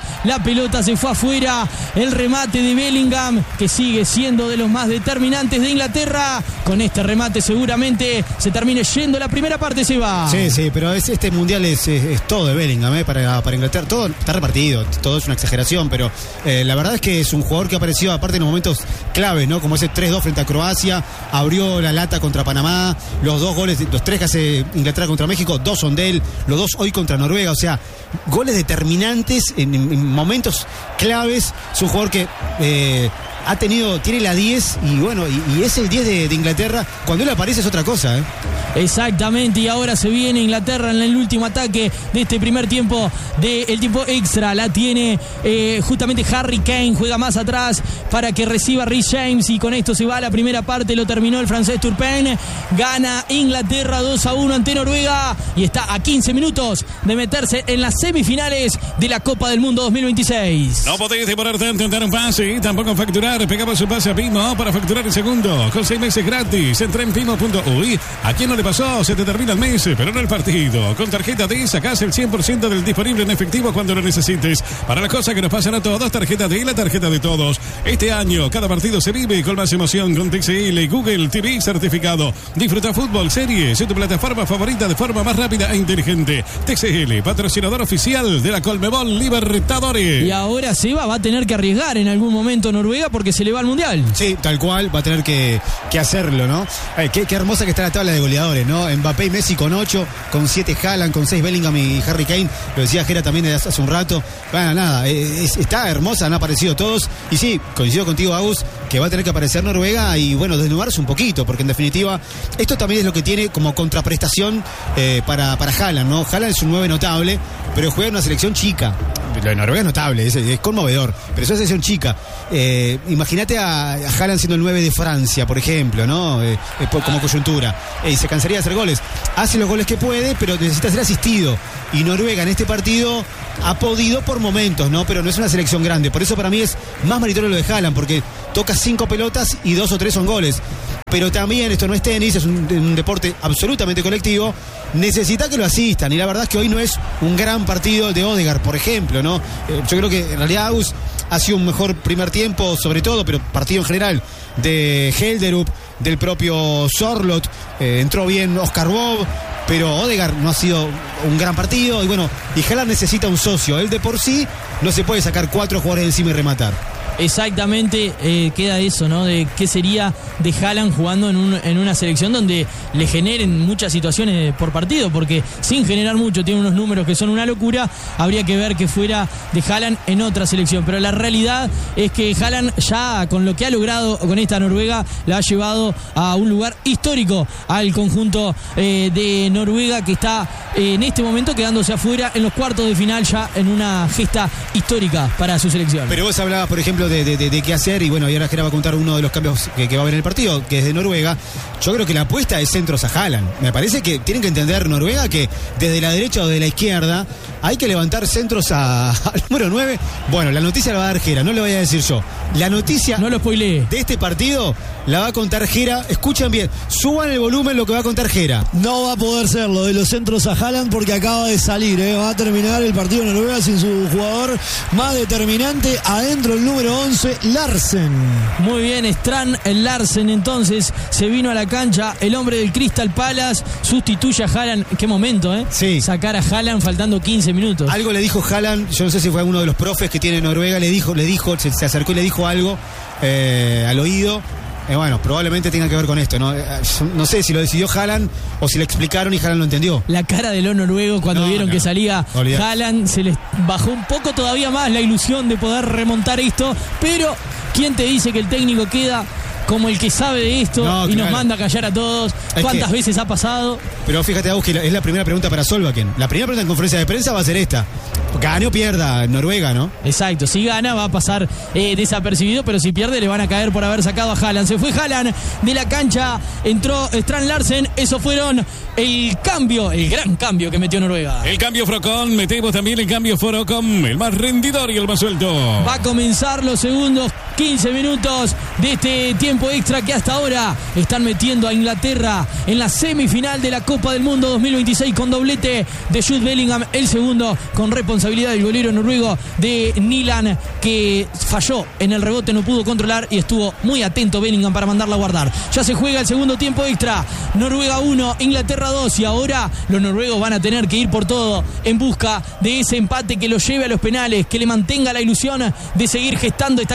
el remate de Bellingham que sigue siendo de los más determinantes de Inglaterra. Con este remate seguramente se termine yendo la primera parte, se va. Sí, pero este mundial es todo de Bellingham, para Inglaterra, todo está repartido, todo es una exageración, pero la verdad es que es un jugador que apareció aparte en los momentos claves, ¿no? Como ese 3-2 frente a Croacia, abrió la lata contra Panamá, los 2 goles, los 3 que hace Inglaterra contra México, 2 son de él, los 2 hoy contra Noruega, o sea, goles determinantes en momentos claves. Es un jugador que tiene la 10 y bueno, y es el 10 de Inglaterra. Cuando él aparece es otra cosa, Exactamente, y ahora se viene Inglaterra en el último ataque de este primer tiempo, del tiempo extra. La tiene justamente Harry Kane, juega más atrás para que reciba Reece James, y con esto se va a la primera parte. Lo terminó el francés Turpin. Gana Inglaterra 2-1 ante Noruega y está a 15 minutos de meterse en las semifinales de la Copa del Mundo 2026. No podéis demorarte a intentar un pase y tampoco facturar. Pegamos su pase a Pimo para facturar el segundo con 6 meses gratis. Entra en Pimo.uy. ¿A quién no le pasó? Se te termina el mes, pero no el partido. Con tarjeta D sacás el 100% del disponible en efectivo cuando lo necesites. Para las cosas que nos pasan a todos, tarjeta D, la tarjeta de todos. Este año, cada partido se vive con más emoción con TCL y Google TV certificado. Disfruta fútbol, series en tu plataforma favorita de forma más rápida e inteligente. TCL, patrocinador oficial de la Conmebol Libertadores. Y ahora Seba va a tener que arriesgar en algún momento Noruega porque se le va al Mundial. Sí, tal cual, va a tener que hacerlo, ¿no? Qué hermosa que está la tabla de goleadores, ¿no? Mbappé y Messi con 8, con 7 Haaland, con 6 Bellingham y Harry Kane. Lo decía Jera también hace un rato. Bueno, nada, está hermosa, han aparecido todos. Y sí, coincido contigo, Agus, que va a tener que aparecer Noruega y, bueno, desnudarse un poquito, porque en definitiva, esto también es lo que tiene como contraprestación para Haaland, ¿no? Haaland es un 9 notable, pero juega en una selección chica. Lo de Noruega es notable, es conmovedor, pero es una selección chica. Imagínate a Haaland siendo el 9 de Francia, por ejemplo, ¿no? Como coyuntura. Y se cansaría de hacer goles. Hace los goles que puede, pero necesita ser asistido. Y Noruega en este partido ha podido por momentos, ¿no? Pero no es una selección grande. Por eso para mí es más meritorio lo de Haaland, porque toca 5 pelotas y 2 o 3 son goles. Pero también esto no es tenis, es un deporte absolutamente colectivo. Necesita que lo asistan. Y la verdad es que hoy no es un gran partido de Odegaard, por ejemplo, ¿no? Yo creo que en realidad Agus ha sido un mejor primer tiempo, sobre todo, pero partido en general, de Helderup, del propio Sorloth. Entró bien Oscar Bob, pero Odegaard no ha sido un gran partido. Y bueno, y Haaland necesita un socio. Él de por sí no se puede sacar 4 jugadores encima y rematar. Exactamente, queda eso, ¿no? De qué sería de Haaland jugando en una selección donde le generen muchas situaciones por partido, porque sin generar mucho tiene unos números que son una locura. Habría que ver que fuera de Haaland en otra selección, pero la realidad es que Haaland ya con lo que ha logrado con esta Noruega la ha llevado a un lugar histórico al conjunto de Noruega, que está en este momento quedándose afuera en los cuartos de final, ya en una gesta histórica para su selección. Pero vos hablabas, por ejemplo, de qué hacer, y bueno, y ahora Jera va a contar uno de los cambios que va a haber en el partido, que es de Noruega. Yo creo que la apuesta es centros a Haaland. Me parece que tienen que entender Noruega que desde la derecha o de la izquierda hay que levantar centros al número 9. Bueno, la noticia la va a dar Jera, no le voy a decir yo. La noticia no lo spoileé de este partido la va a contar Jera. Escuchen bien, suban el volumen lo que va a contar Jera. No va a poder ser lo de los centros a Haaland porque acaba de salir, va a terminar el partido de Noruega sin su jugador más determinante. Adentro el número 11, Larsen. Muy bien, Strand Larsen entonces se vino a la cancha, el hombre del Crystal Palace, sustituye a Haaland. Qué momento, Sí. Sacar a Haaland faltando 15 minutos. Algo le dijo Haaland, yo no sé si fue uno de los profes que tiene Noruega, le dijo, se acercó y le dijo algo al oído. Bueno, probablemente tenga que ver con esto, ¿no? No sé si lo decidió Haaland o si le explicaron y Haaland lo entendió. La cara de los noruegos cuando vieron que salía Haaland, se les bajó un poco todavía más la ilusión de poder remontar esto, pero ¿quién te dice que el técnico queda como el que sabe de esto nos manda a callar a todos? ¿Cuántas veces ha pasado? Pero fíjate, Agus, que es la primera pregunta para Solbakken. La primera pregunta en conferencia de prensa va a ser esta: gane o pierda Noruega, ¿no? Exacto, si gana va a pasar desapercibido, pero si pierde le van a caer por haber sacado a Haaland. Se fue Haaland de la cancha, entró Strand Larsen. Eso fueron el gran cambio que metió Noruega. El cambio Frocon, metemos también el cambio Forocom, el más rendidor y el más suelto. Va a comenzar los segundos 15 minutos de este tiempo extra que hasta ahora están metiendo a Inglaterra en la semifinal de la Copa del Mundo 2026 con doblete de Jude Bellingham, el segundo con responsabilidad del golero noruego de Nilan, que falló en el rebote, no pudo controlar y estuvo muy atento Bellingham para mandarla a guardar. Ya se juega el segundo tiempo extra, Noruega 1, Inglaterra 2, y ahora los noruegos van a tener que ir por todo en busca de ese empate que los lleve a los penales, que le mantenga la ilusión de seguir gestando esta campaña histórica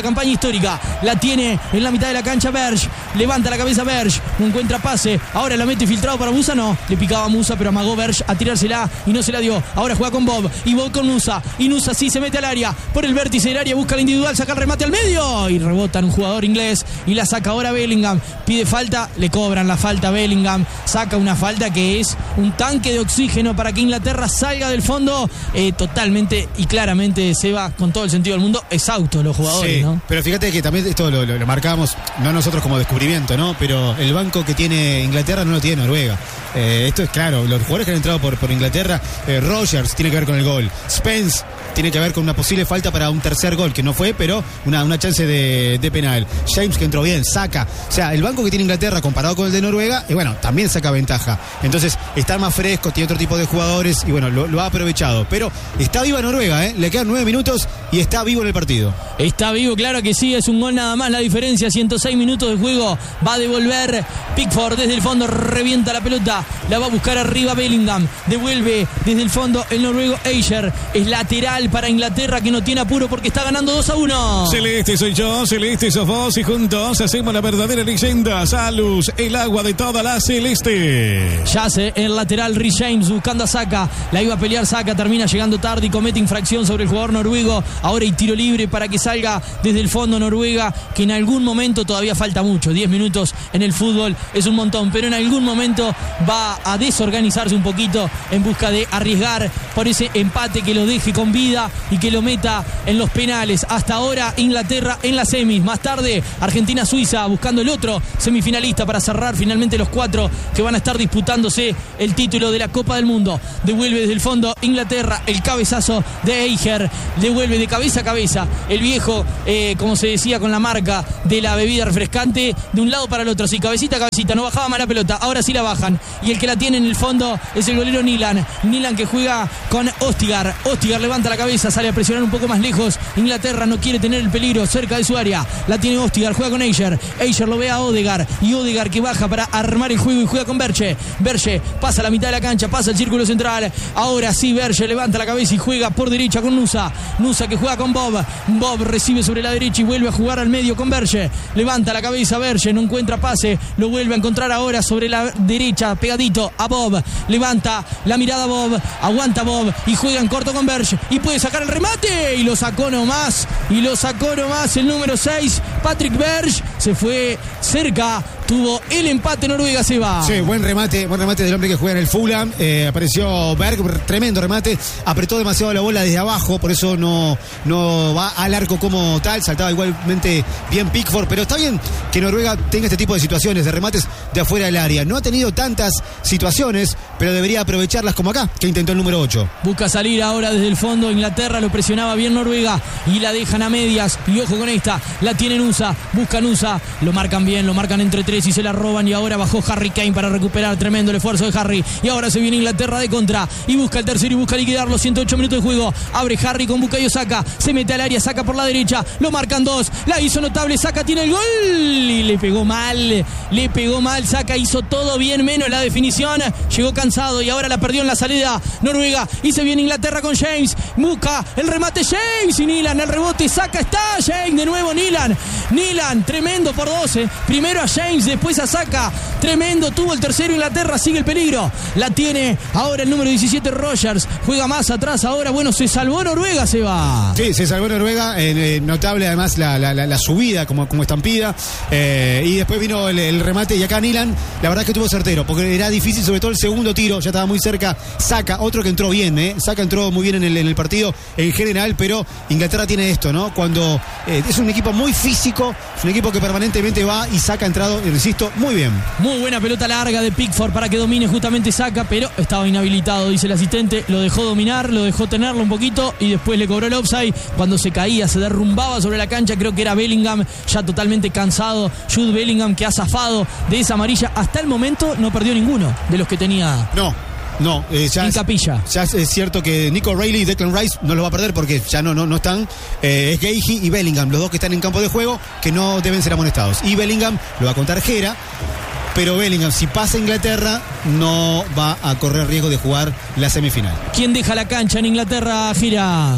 histórica. La tiene en la mitad de la cancha Berge. Levanta la cabeza Berge. No encuentra pase. Ahora la mete filtrado para Musa. No. Le picaba a Musa, pero amagó Berge a tirársela y no se la dio. Ahora juega con Bob. Y Bob con Nusa. Y Nusa sí se mete al área. Por el vértice del área busca el individual. Saca el remate al medio. Y rebotan un jugador inglés. Y la saca ahora Bellingham. Pide falta. Le cobran la falta a Bellingham. Saca una falta que es un tanque de oxígeno para que Inglaterra salga del fondo. Totalmente y claramente se va con todo el sentido del mundo. Exhaustos los jugadores, sí, ¿no? Pero fíjate que también esto lo marcábamos, no nosotros como descubrimiento, ¿no? Pero el banco que tiene Inglaterra no lo tiene Noruega. Esto es claro, los jugadores que han entrado por Inglaterra, Rogers tiene que ver con el gol, Spence tiene que ver con una posible falta para un tercer gol, que no fue, pero una chance de penal. James, que entró bien, saca. O sea, el banco que tiene Inglaterra comparado con el de Noruega, bueno, también saca ventaja. Entonces, está más fresco, tiene otro tipo de jugadores y bueno, lo ha aprovechado. Pero está viva Noruega, le quedan 9 minutos y está vivo en el partido. Está vivo, claro que sí, es un gol nada más la diferencia. 106 minutos de juego, va a devolver Pickford desde el fondo, revienta la pelota, la va a buscar arriba Bellingham, devuelve desde el fondo el noruego Eicher. Es lateral para Inglaterra, que no tiene apuro porque está ganando 2-1. Celeste soy yo, celeste sos vos, y juntos hacemos la verdadera leyenda. Salus, el agua de toda la celeste. Yace el lateral Rhys James buscando a Saka, la iba a pelear Saka, termina llegando tarde y comete infracción sobre el jugador noruego. Ahora hay tiro libre para que salga desde el fondo Noruega, que en algún momento, todavía falta mucho, 10 minutos en el fútbol es un montón, pero en algún momento va a desorganizarse un poquito en busca de arriesgar por ese empate que lo deje con vida y que lo meta en los penales. Hasta ahora Inglaterra en las semis, más tarde Argentina-Suiza buscando el otro semifinalista para cerrar finalmente los 4 que van a estar disputándose el título de la Copa del Mundo. Devuelve desde el fondo Inglaterra, el cabezazo de Eicher, devuelve de cabeza a cabeza el viejo, como se decía con la marca de la bebida refrescante, de un lado para el otro, así cabecita a cabecita, no bajaba más la pelota, ahora sí la bajan, y el que la tiene en el fondo es el golero Nilan que juega con Ostigar levanta la cabeza, sale a presionar un poco más lejos. Inglaterra no quiere tener el peligro cerca de su área, la tiene Ostigar, juega con Eicher lo ve a Odegaard, y Odegaard que baja para armar el juego y juega con Berge pasa la mitad de la cancha, pasa el círculo central, ahora sí Berge levanta la cabeza y juega por derecha con Nusa que juega con Bob recibe sobre la derecha y vuelve a jugar al medio con Berge, levanta la cabeza Berge, no encuentra pase, lo vuelve a encontrar ahora sobre la derecha, pegadito a Bob, levanta la mirada Bob, aguanta Bob y juega en corto con Berge y puede sacar el remate y lo sacó nomás el número 6 Patrick Berge, se fue cerca, tuvo el empate. Noruega se va. Sí, buen remate del hombre que juega en el Fulham. Apareció Berg, tremendo remate, apretó demasiado la bola desde abajo, por eso no va al arco como tal, saltaba igualmente bien Pickford, pero está bien que Noruega tenga este tipo de situaciones, de remates de afuera del área. No ha tenido tantas situaciones, pero debería aprovecharlas como acá, que intentó el número 8. Busca salir ahora desde el fondo, Inglaterra, lo presionaba bien Noruega y la dejan a medias, y ojo con esta, la tiene Nusa, busca Nusa, lo marcan bien, lo marcan entre 3 y se la roban, y ahora bajó Harry Kane para recuperar, tremendo el esfuerzo de Harry, y ahora se viene Inglaterra de contra y busca el tercero y busca liquidarlo. 108 minutos de juego, abre Harry con Bukayo Saka, se mete al área, Saka por la derecha, lo marcan 2, la hizo notable, Saka tiene el gol y le pegó mal, Saka hizo todo bien menos la definición, llegó cansado y ahora la perdió en la salida Noruega, y se viene Inglaterra con James, busca el remate James y Nilan, el rebote, Saka está, James de nuevo, Nilan, tremendo por 12, primero a James, después a Saka, tremendo, tuvo el tercero Inglaterra, sigue el peligro, la tiene ahora el número 17 Rogers, juega más atrás ahora, bueno, se salvó Noruega, se va. Sí, se salvó Noruega, notable además la subida como estampida, y después vino el remate, y acá Nilan, la verdad es que tuvo certero, porque era difícil, sobre todo el segundo tiro, ya estaba muy cerca Saka, otro que entró bien, Saka entró muy bien en el partido en general, pero Inglaterra tiene esto, ¿no? Cuando es un equipo muy físico, es un equipo que permanentemente va, y Saka ha entrado, insisto, muy bien. Muy buena pelota larga de Pickford para que domine justamente Saka, pero estaba inhabilitado, dice el asistente, lo dejó dominar, lo dejó tenerlo un poquito y después le cobró el offside. Cuando se caía, se derrumbaba sobre la cancha, creo que era Bellingham, ya totalmente cansado, Jude Bellingham, que ha zafado de esa amarilla. Hasta el momento no perdió ninguno de los que tenía. No, ya en capilla. Ya es cierto que Nico Reilly y Declan Rice no lo va a perder porque ya no están. Es Gahey y Bellingham, los dos que están en campo de juego, que no deben ser amonestados. Y Bellingham lo va a contar Gera, pero Bellingham, si pasa a Inglaterra, no va a correr riesgo de jugar la semifinal. ¿Quién deja la cancha en Inglaterra, Gira?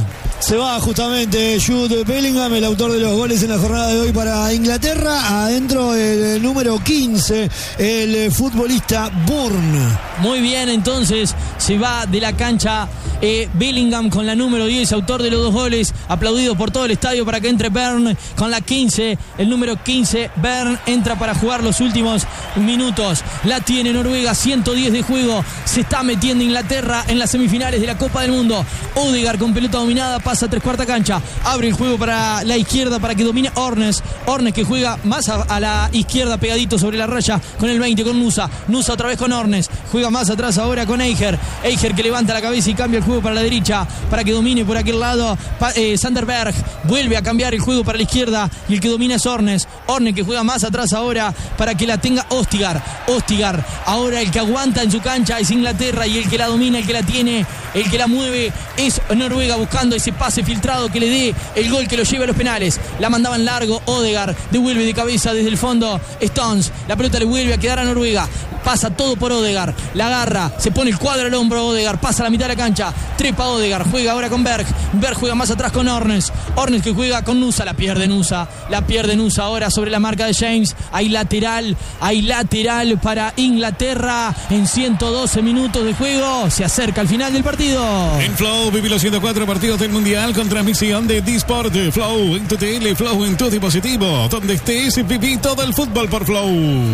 Se va justamente Jude Bellingham, el autor de los goles en la jornada de hoy para Inglaterra. Adentro el número 15, el futbolista Bourne. Muy bien, entonces se va de la cancha Bellingham con la número 10, autor de los 2 goles, aplaudido por todo el estadio para que entre Bern con la 15, el número 15. Bern entra para jugar los últimos minutos. La tiene Noruega, 110 de juego. Se está metiendo Inglaterra en las semifinales de la Copa del Mundo. Odegaard con pelota dominada, pasa a 3/4 cancha, abre el juego para la izquierda para que domine Ornes que juega más a la izquierda, pegadito sobre la raya con el 20, con Nusa otra vez con Ornes, juega más atrás ahora con Eiger que levanta la cabeza y cambia el juego para la derecha para que domine por aquel lado Sander Berg, vuelve a cambiar el juego para la izquierda y el que domina es Ornes que juega más atrás ahora para que la tenga Ostigar, ahora el que aguanta en su cancha es Inglaterra y el que la domina, el que la tiene, el que la mueve es Noruega, buscando ese pase filtrado que le dé el gol que lo lleve a los penales. La mandaba en largo, Odegaard devuelve de cabeza desde el fondo Stones, la pelota le vuelve a quedar a Noruega, pasa todo por Odegaard, la agarra, se pone el cuadro al hombro Odegaard, pasa a la mitad de la cancha, trepa Odegaard, juega ahora con Berg juega más atrás con Ornes que juega con Nusa, la pierde Nusa ahora sobre la marca de James. Hay lateral para Inglaterra en 112 minutos de juego, se acerca al final del partido. En Flow viví los 104 partidos del Mundial con transmisión de Disport. Flow en tu tele, Flow en tu dispositivo, donde estés, viví todo el fútbol por Flow.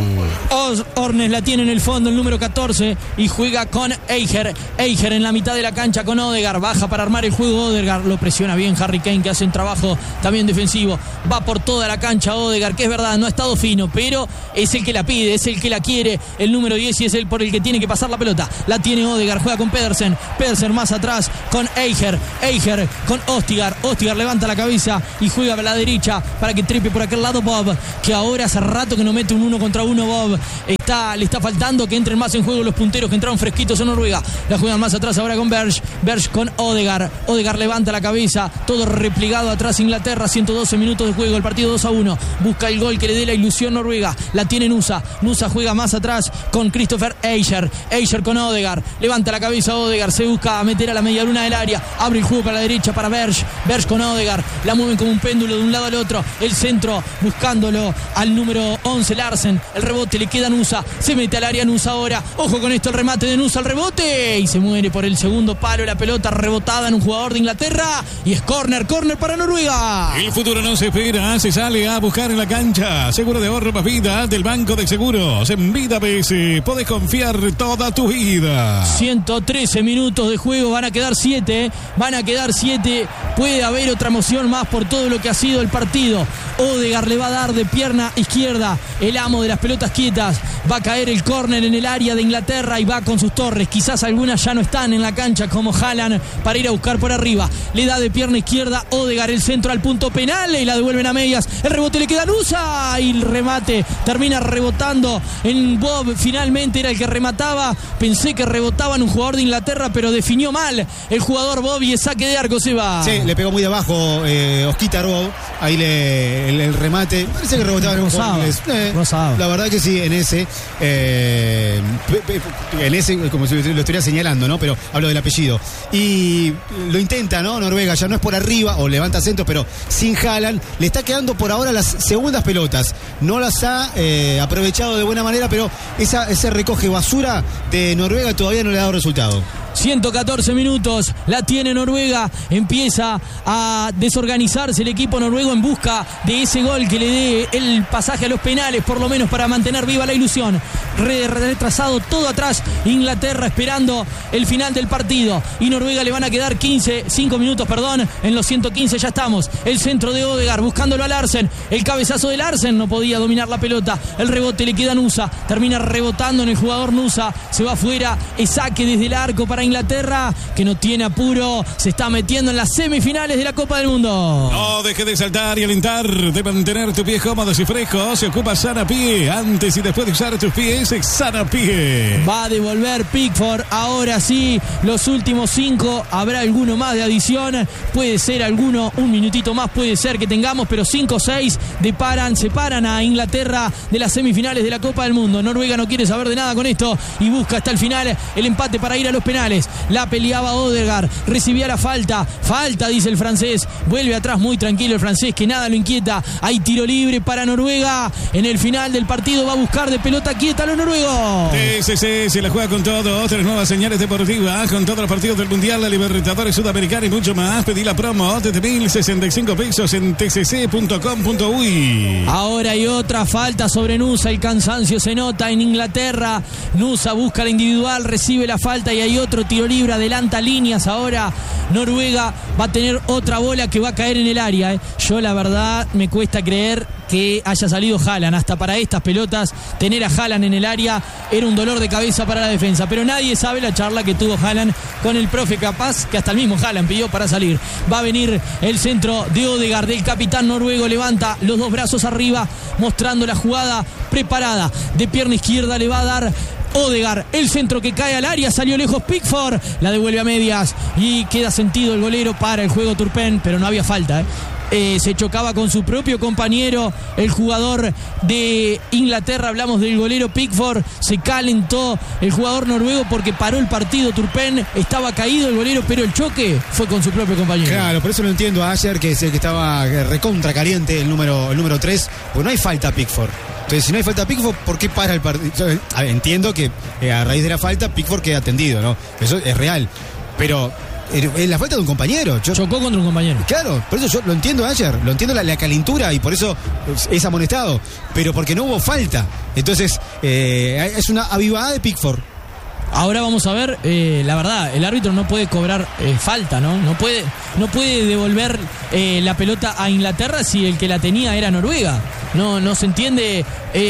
Ornes la tiene en el fondo, el número 14, y juega con Eiger en la mitad de la cancha con Odegaard, baja para armar el juego Odegaard, lo presiona bien Harry Kane, que hace un trabajo también defensivo, va por toda la cancha Odegaard, que es verdad, no ha estado fino, pero es el que la pide, es el que la quiere, el número 10, y es el por el que tiene que pasar la pelota. La tiene Odegaard, juega con Pedersen más atrás con Eiger con Ostigar levanta la cabeza y juega a la derecha para que trepe por aquel lado Bob, que ahora hace rato que no mete un 1 contra 1 Bob, le está faltando que entren más en juego los punteros que entraron fresquitos en Noruega. La juegan más atrás ahora con Berg con Odegaard levanta la cabeza, todo replegado atrás Inglaterra, 112 minutos de juego, el partido 2-1, busca el gol que le dé la ilusión Noruega, la tiene Nusa juega más atrás con Christopher Eiger con Odegaard, levanta la cabeza Odegaard, se busca meter a la media luna del área, abre el juego para la derecha para Berg con Odegaard, la mueven como un péndulo de un lado al otro, el centro buscándolo al número 11 Larsen, el rebote le queda Nusa, se mete al área Nusa ahora, ojo con esto, el remate de Nusa, el rebote y se muere por el segundo palo, la pelota rebotada en un jugador de Inglaterra y es córner para Noruega. El futuro no se espera, se sale a buscar en la cancha. Seguro de ahorro más vida del Banco de Seguros. En Vida BS podés confiar toda tu vida. 113 minutos de juego, van a quedar 7, puede haber otra emoción más por todo lo que ha sido el partido. Odegaard le va a dar de pierna izquierda, el amo de las pelotas quietas, va a caer el córner en el área de Inglaterra y va con sus torres, quizás algunas ya no están en la cancha como Haaland para ir a buscar por arriba, le da de pierna izquierda Odegaard, el centro al punto penal y la devuelven a medias, el rebote le queda a Nusa y el remate termina rebotando en Bob, finalmente era el que remataba, pensé que rebotaba en un jugador de Inglaterra pero definió mal el jugador Bob y el saque de arco se va. Sí, le pegó muy de abajo Osquitar Bob, ahí el remate, parece que rebotaba en un jugador inglés. La verdad que sí, en ese como si lo estuviera señalando, ¿no? Pero hablo del apellido. Y lo intenta, ¿no? Noruega ya no es por arriba o levanta centros, pero sin Haaland le está quedando por ahora las segundas pelotas. No las ha aprovechado de buena manera, pero ese recoge basura de Noruega todavía no le ha dado resultado. 114 minutos, la tiene Noruega, empieza a desorganizarse el equipo noruego en busca de ese gol que le dé el pasaje a los penales, por lo menos para mantener viva la ilusión. Retrasado todo atrás, Inglaterra esperando el final del partido y Noruega le van a quedar 5 minutos, en los 115 ya estamos. El centro de Odegaard buscándolo a Larsen, el cabezazo de Larsen, no podía dominar la pelota, el rebote le queda a Nusa, termina rebotando en el jugador Nusa, se va afuera, el saque desde el arco para Inglaterra, que no tiene apuro, se está metiendo en las semifinales de la Copa del Mundo. No deje de saltar y alentar, de mantener tus pies cómodos y frescos. Se ocupa Sana Pie, antes y después de usar tus pies, Sana Pie. Va a devolver Pickford, ahora sí, los últimos 5, habrá alguno más de adición, puede ser alguno, un minutito más puede ser que tengamos, pero 5 o 6 separan a Inglaterra de las semifinales de la Copa del Mundo. Noruega no quiere saber de nada con esto y busca hasta el final el empate para ir a los penales. La peleaba Odegaard, recibía la falta, falta, dice el francés, vuelve atrás muy tranquilo el francés, que nada lo inquieta. Hay tiro libre para Noruega, en el final del partido va a buscar de pelota quieta a los noruegos. TSC se la juega con todo, 3 nuevas señales deportivas, con todos los partidos del Mundial, la Libertadores Sudamericana y mucho más. Pedí la promo desde 1.065 pesos en tcc.com.uy. Ahora hay otra falta sobre Nusa, el cansancio se nota en Inglaterra. Nusa busca la individual, recibe la falta y hay otro tiro libre, adelanta líneas. Ahora Noruega va a tener otra bola que va a caer en el área. Yo la verdad me cuesta creer que haya salido Haaland. Hasta para estas pelotas tener a Haaland en el área era un dolor de cabeza para la defensa, pero nadie sabe la charla que tuvo Haaland con el profe, capaz que hasta el mismo Haaland pidió para salir. Va a venir el centro de Odegaard, del capitán noruego, levanta los 2 brazos arriba mostrando la jugada preparada, de pierna izquierda le va a dar Odegaard, el centro que cae al área, salió lejos Pickford, la devuelve a medias y queda sentido el golero para el juego Turpin, pero no había falta, se chocaba con su propio compañero, el jugador de Inglaterra, hablamos del golero Pickford, se calentó el jugador noruego porque paró el partido. Turpin estaba caído el golero, pero el choque fue con su propio compañero. Claro, por eso lo entiendo a Ayer, que es el que estaba recontra caliente, el número 3, porque no hay falta a Pickford. Entonces, si no hay falta a Pickford, ¿por qué para el partido? Entiendo que a raíz de la falta Pickford queda atendido, ¿no? Eso es real, pero es la falta de un compañero. Chocó contra un compañero. Claro, por eso yo lo entiendo ayer, lo entiendo la calentura y por eso es amonestado, pero porque no hubo falta. Entonces, es una avivada de Pickford. Ahora vamos a ver, la verdad, el árbitro no puede cobrar falta, ¿no? No puede devolver la pelota a Inglaterra si el que la tenía era Noruega. No se entiende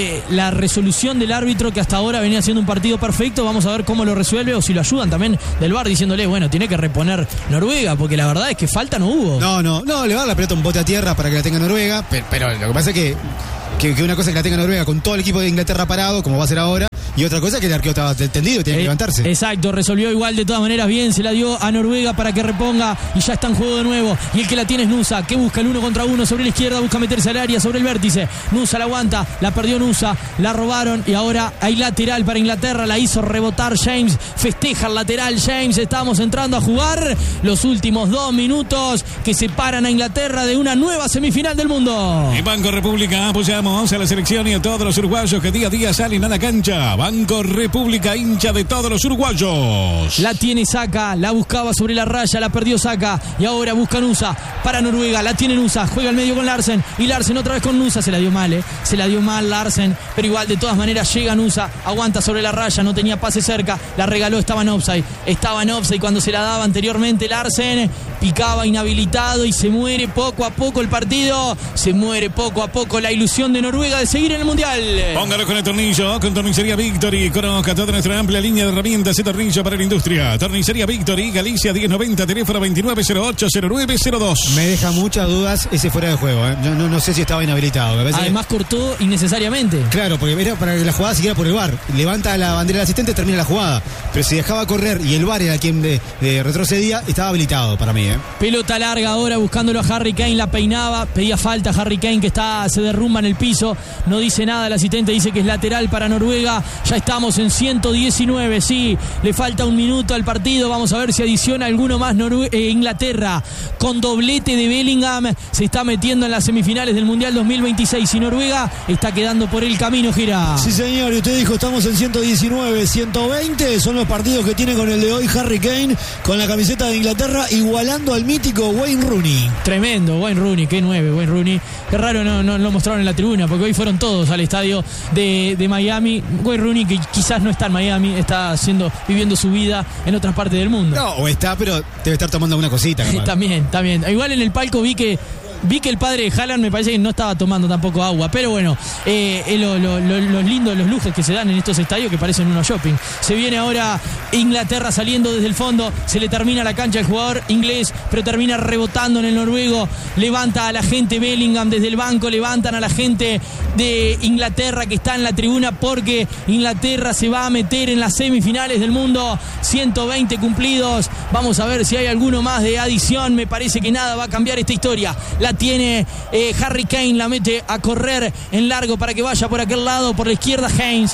la resolución del árbitro, que hasta ahora venía haciendo un partido perfecto. Vamos a ver cómo lo resuelve o si lo ayudan también del VAR diciéndole, bueno, tiene que reponer Noruega, porque la verdad es que falta no hubo. No, le va a dar la pelota un bote a tierra para que la tenga Noruega, pero lo que pasa es que una cosa es que la tenga Noruega con todo el equipo de Inglaterra parado, como va a ser ahora, y otra cosa es que el arquero estaba tendido y tenía que levantarse. Exacto, resolvió igual de todas maneras bien, se la dio a Noruega para que reponga y ya está en juego de nuevo. Y el que la tiene es Nusa, que busca el 1 contra 1 sobre la izquierda, busca meterse al área sobre el vértice. Nusa la aguanta, la perdió Nusa, la robaron y ahora hay lateral para Inglaterra, la hizo rebotar James, festeja el lateral James. Estamos entrando a jugar los últimos 2 minutos que separan a Inglaterra de una nueva semifinal del mundo. En Banco República apoyamos a la selección y a todos los uruguayos que día a día salen a la cancha. Banco República, hincha de todos los uruguayos. La tiene Saka, la buscaba sobre la raya, la perdió Saka y ahora busca Nusa para Noruega, la tiene Nusa, juega al medio con Larsen y Larsen otra vez con Nusa, se la dio mal Larsen, pero igual de todas maneras llega Nusa, aguanta sobre la raya, no tenía pase cerca, la regaló, estaba en offside cuando se la daba anteriormente. Larsen picaba inhabilitado y se muere poco a poco el partido, se muere poco a poco la ilusión de Noruega de seguir en el Mundial. Póngalo con el tornillo, con Tornicería Victory. Conozca toda nuestra amplia línea de herramientas y tornillo para la industria. Tornicería Victory, Galicia 1090, teléfono 2908-0902. Me deja muchas dudas ese fuera de juego, ¿eh? Yo no sé si estaba inhabilitado. Además cortó innecesariamente. Claro, porque era para que la jugada siguiera por el VAR. Levanta la bandera del asistente, termina la jugada. Pero si dejaba correr y el VAR era quien retrocedía, estaba habilitado para mí, ¿eh? Pelota larga ahora buscándolo a Harry Kane, la peinaba, pedía falta a Harry Kane que se derrumba en el piso. No dice nada el asistente, dice que es lateral para Noruega. Ya estamos en 119, sí, le falta 1 minuto al partido. Vamos a ver si adiciona alguno más. Inglaterra con doblete de Bellingham se está metiendo en las semifinales del Mundial 2026 y Noruega está quedando por el camino. Gira. Sí, señor, y usted dijo estamos en 119, 120 son los partidos que tiene con el de hoy Harry Kane con la camiseta de Inglaterra, igualando al mítico Wayne Rooney. Tremendo, Wayne Rooney, qué 9, Wayne Rooney. Qué raro no lo mostraron en la tribuna, porque hoy fueron todos al estadio de Miami. Wayne Rooney, que quizás no está en Miami, está viviendo su vida en otras partes del mundo. No, o está, pero debe estar tomando alguna cosita. También. Igual en el palco vi que el padre de Haaland me parece que no estaba tomando tampoco agua, pero bueno, los lindos, los lujos que se dan en estos estadios que parecen unos shopping. Se viene ahora Inglaterra saliendo desde el fondo, se le termina la cancha al jugador inglés, pero termina rebotando en el noruego, levanta a la gente Bellingham desde el banco, levantan a la gente de Inglaterra que está en la tribuna porque Inglaterra se va a meter en las semifinales del mundo. 120 cumplidos, vamos a ver si hay alguno más de adición, me parece que nada va a cambiar esta historia. La La tiene Harry Kane, la mete a correr en largo para que vaya por aquel lado, por la izquierda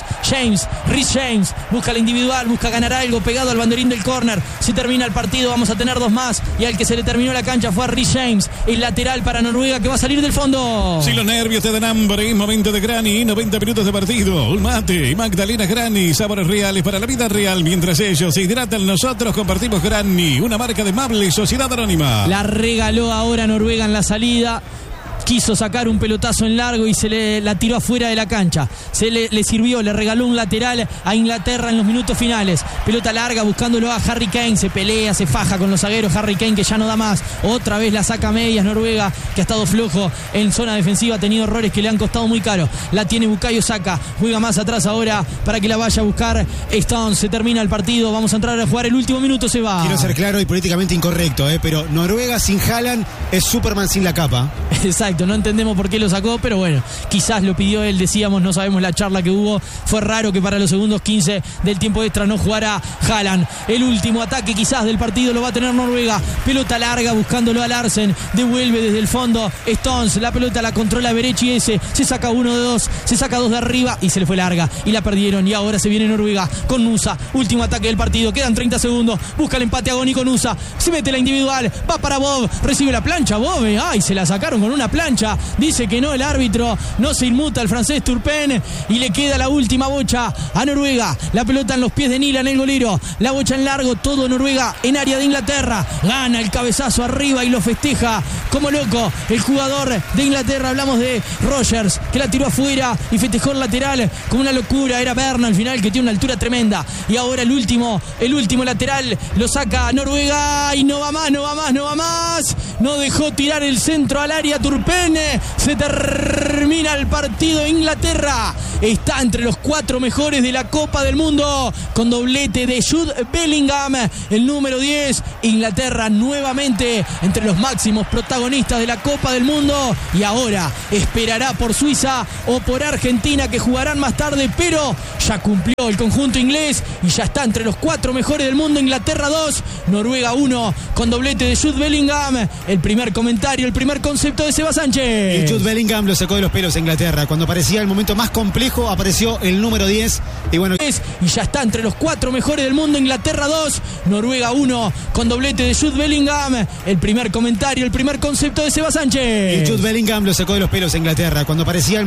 Reece James, busca la individual, busca ganar algo pegado al banderín del córner. Se termina el partido, vamos a tener 2 más y al que se le terminó la cancha fue a Reece James, el lateral para Noruega que va a salir del fondo. Si los nervios te dan hambre, momento de Grani, 90 minutos de partido, un mate y Magdalena Grani, sabores reales para la vida real. Mientras ellos se hidratan, nosotros compartimos Grani, una marca de Mable Sociedad Anónima. La regaló ahora Noruega en la salida. Quiso sacar un pelotazo en largo y la tiró afuera de la cancha. Le sirvió, le regaló un lateral a Inglaterra en los minutos finales. Pelota larga buscándolo a Harry Kane. Se pelea, se faja con los zagueros. Harry Kane que ya no da más. Otra vez la saca a medias Noruega, que ha estado flojo en zona defensiva. Ha tenido errores que le han costado muy caro. La tiene Bukayo Saka. Juega más atrás ahora para que la vaya a buscar Stones. Se termina el partido. Vamos a entrar a jugar el último minuto. Se va. Quiero ser claro y políticamente incorrecto, pero Noruega sin Haaland es Superman sin la capa. Exacto. No entendemos por qué lo sacó, pero bueno, quizás lo pidió él, decíamos, no sabemos la charla que hubo. Fue raro que para los segundos 15 del tiempo extra no jugara Haaland. El último ataque quizás del partido lo va a tener Noruega. Pelota larga buscándolo a Larsen. Devuelve desde el fondo Stones. La pelota la controla Berechi ese. Se saca 1 de 2. Se saca 2 de arriba y se le fue larga. Y la perdieron. Y ahora se viene Noruega con Nusa. Último ataque del partido. Quedan 30 segundos. Busca el empate agónico Nusa. Se mete la individual. Va para Bob. Recibe la plancha Bob. Ay, se la sacaron con una plancha. Dice que no el árbitro, no se inmuta el francés Turpin y le queda la última bocha a Noruega. La pelota en los pies de Nilan, el golero. La bocha en largo, todo Noruega en área de Inglaterra. Gana el cabezazo arriba y lo festeja como loco el jugador de Inglaterra. Hablamos de Rogers, que la tiró afuera y festejó el lateral como una locura. Era Berna al final, que tiene una altura tremenda. Y ahora el último lateral lo saca Noruega y no va más. No dejó tirar el centro al área Turpin. Se termina el partido. Inglaterra está entre los 4 mejores de la Copa del Mundo con doblete de Jude Bellingham, el número 10. Inglaterra nuevamente entre los máximos protagonistas de la Copa del Mundo y ahora esperará por Suiza o por Argentina, que jugarán más tarde, pero ya cumplió el conjunto inglés y ya está entre los 4 mejores del mundo. Inglaterra 2, Noruega 1 con doblete de Jude Bellingham. El primer comentario, el primer concepto de Seba Sánchez. Y Jude Bellingham lo sacó de los pelos a Inglaterra. Cuando parecía el momento más complejo, apareció el número 10. Y bueno, y ya está entre los 4 mejores del mundo. Inglaterra 2, Noruega 1 con doblete de Jude Bellingham. El primer comentario, el primer concepto de Seba Sánchez. Y Jude Bellingham lo sacó de los pelos a Inglaterra. Cuando parecía el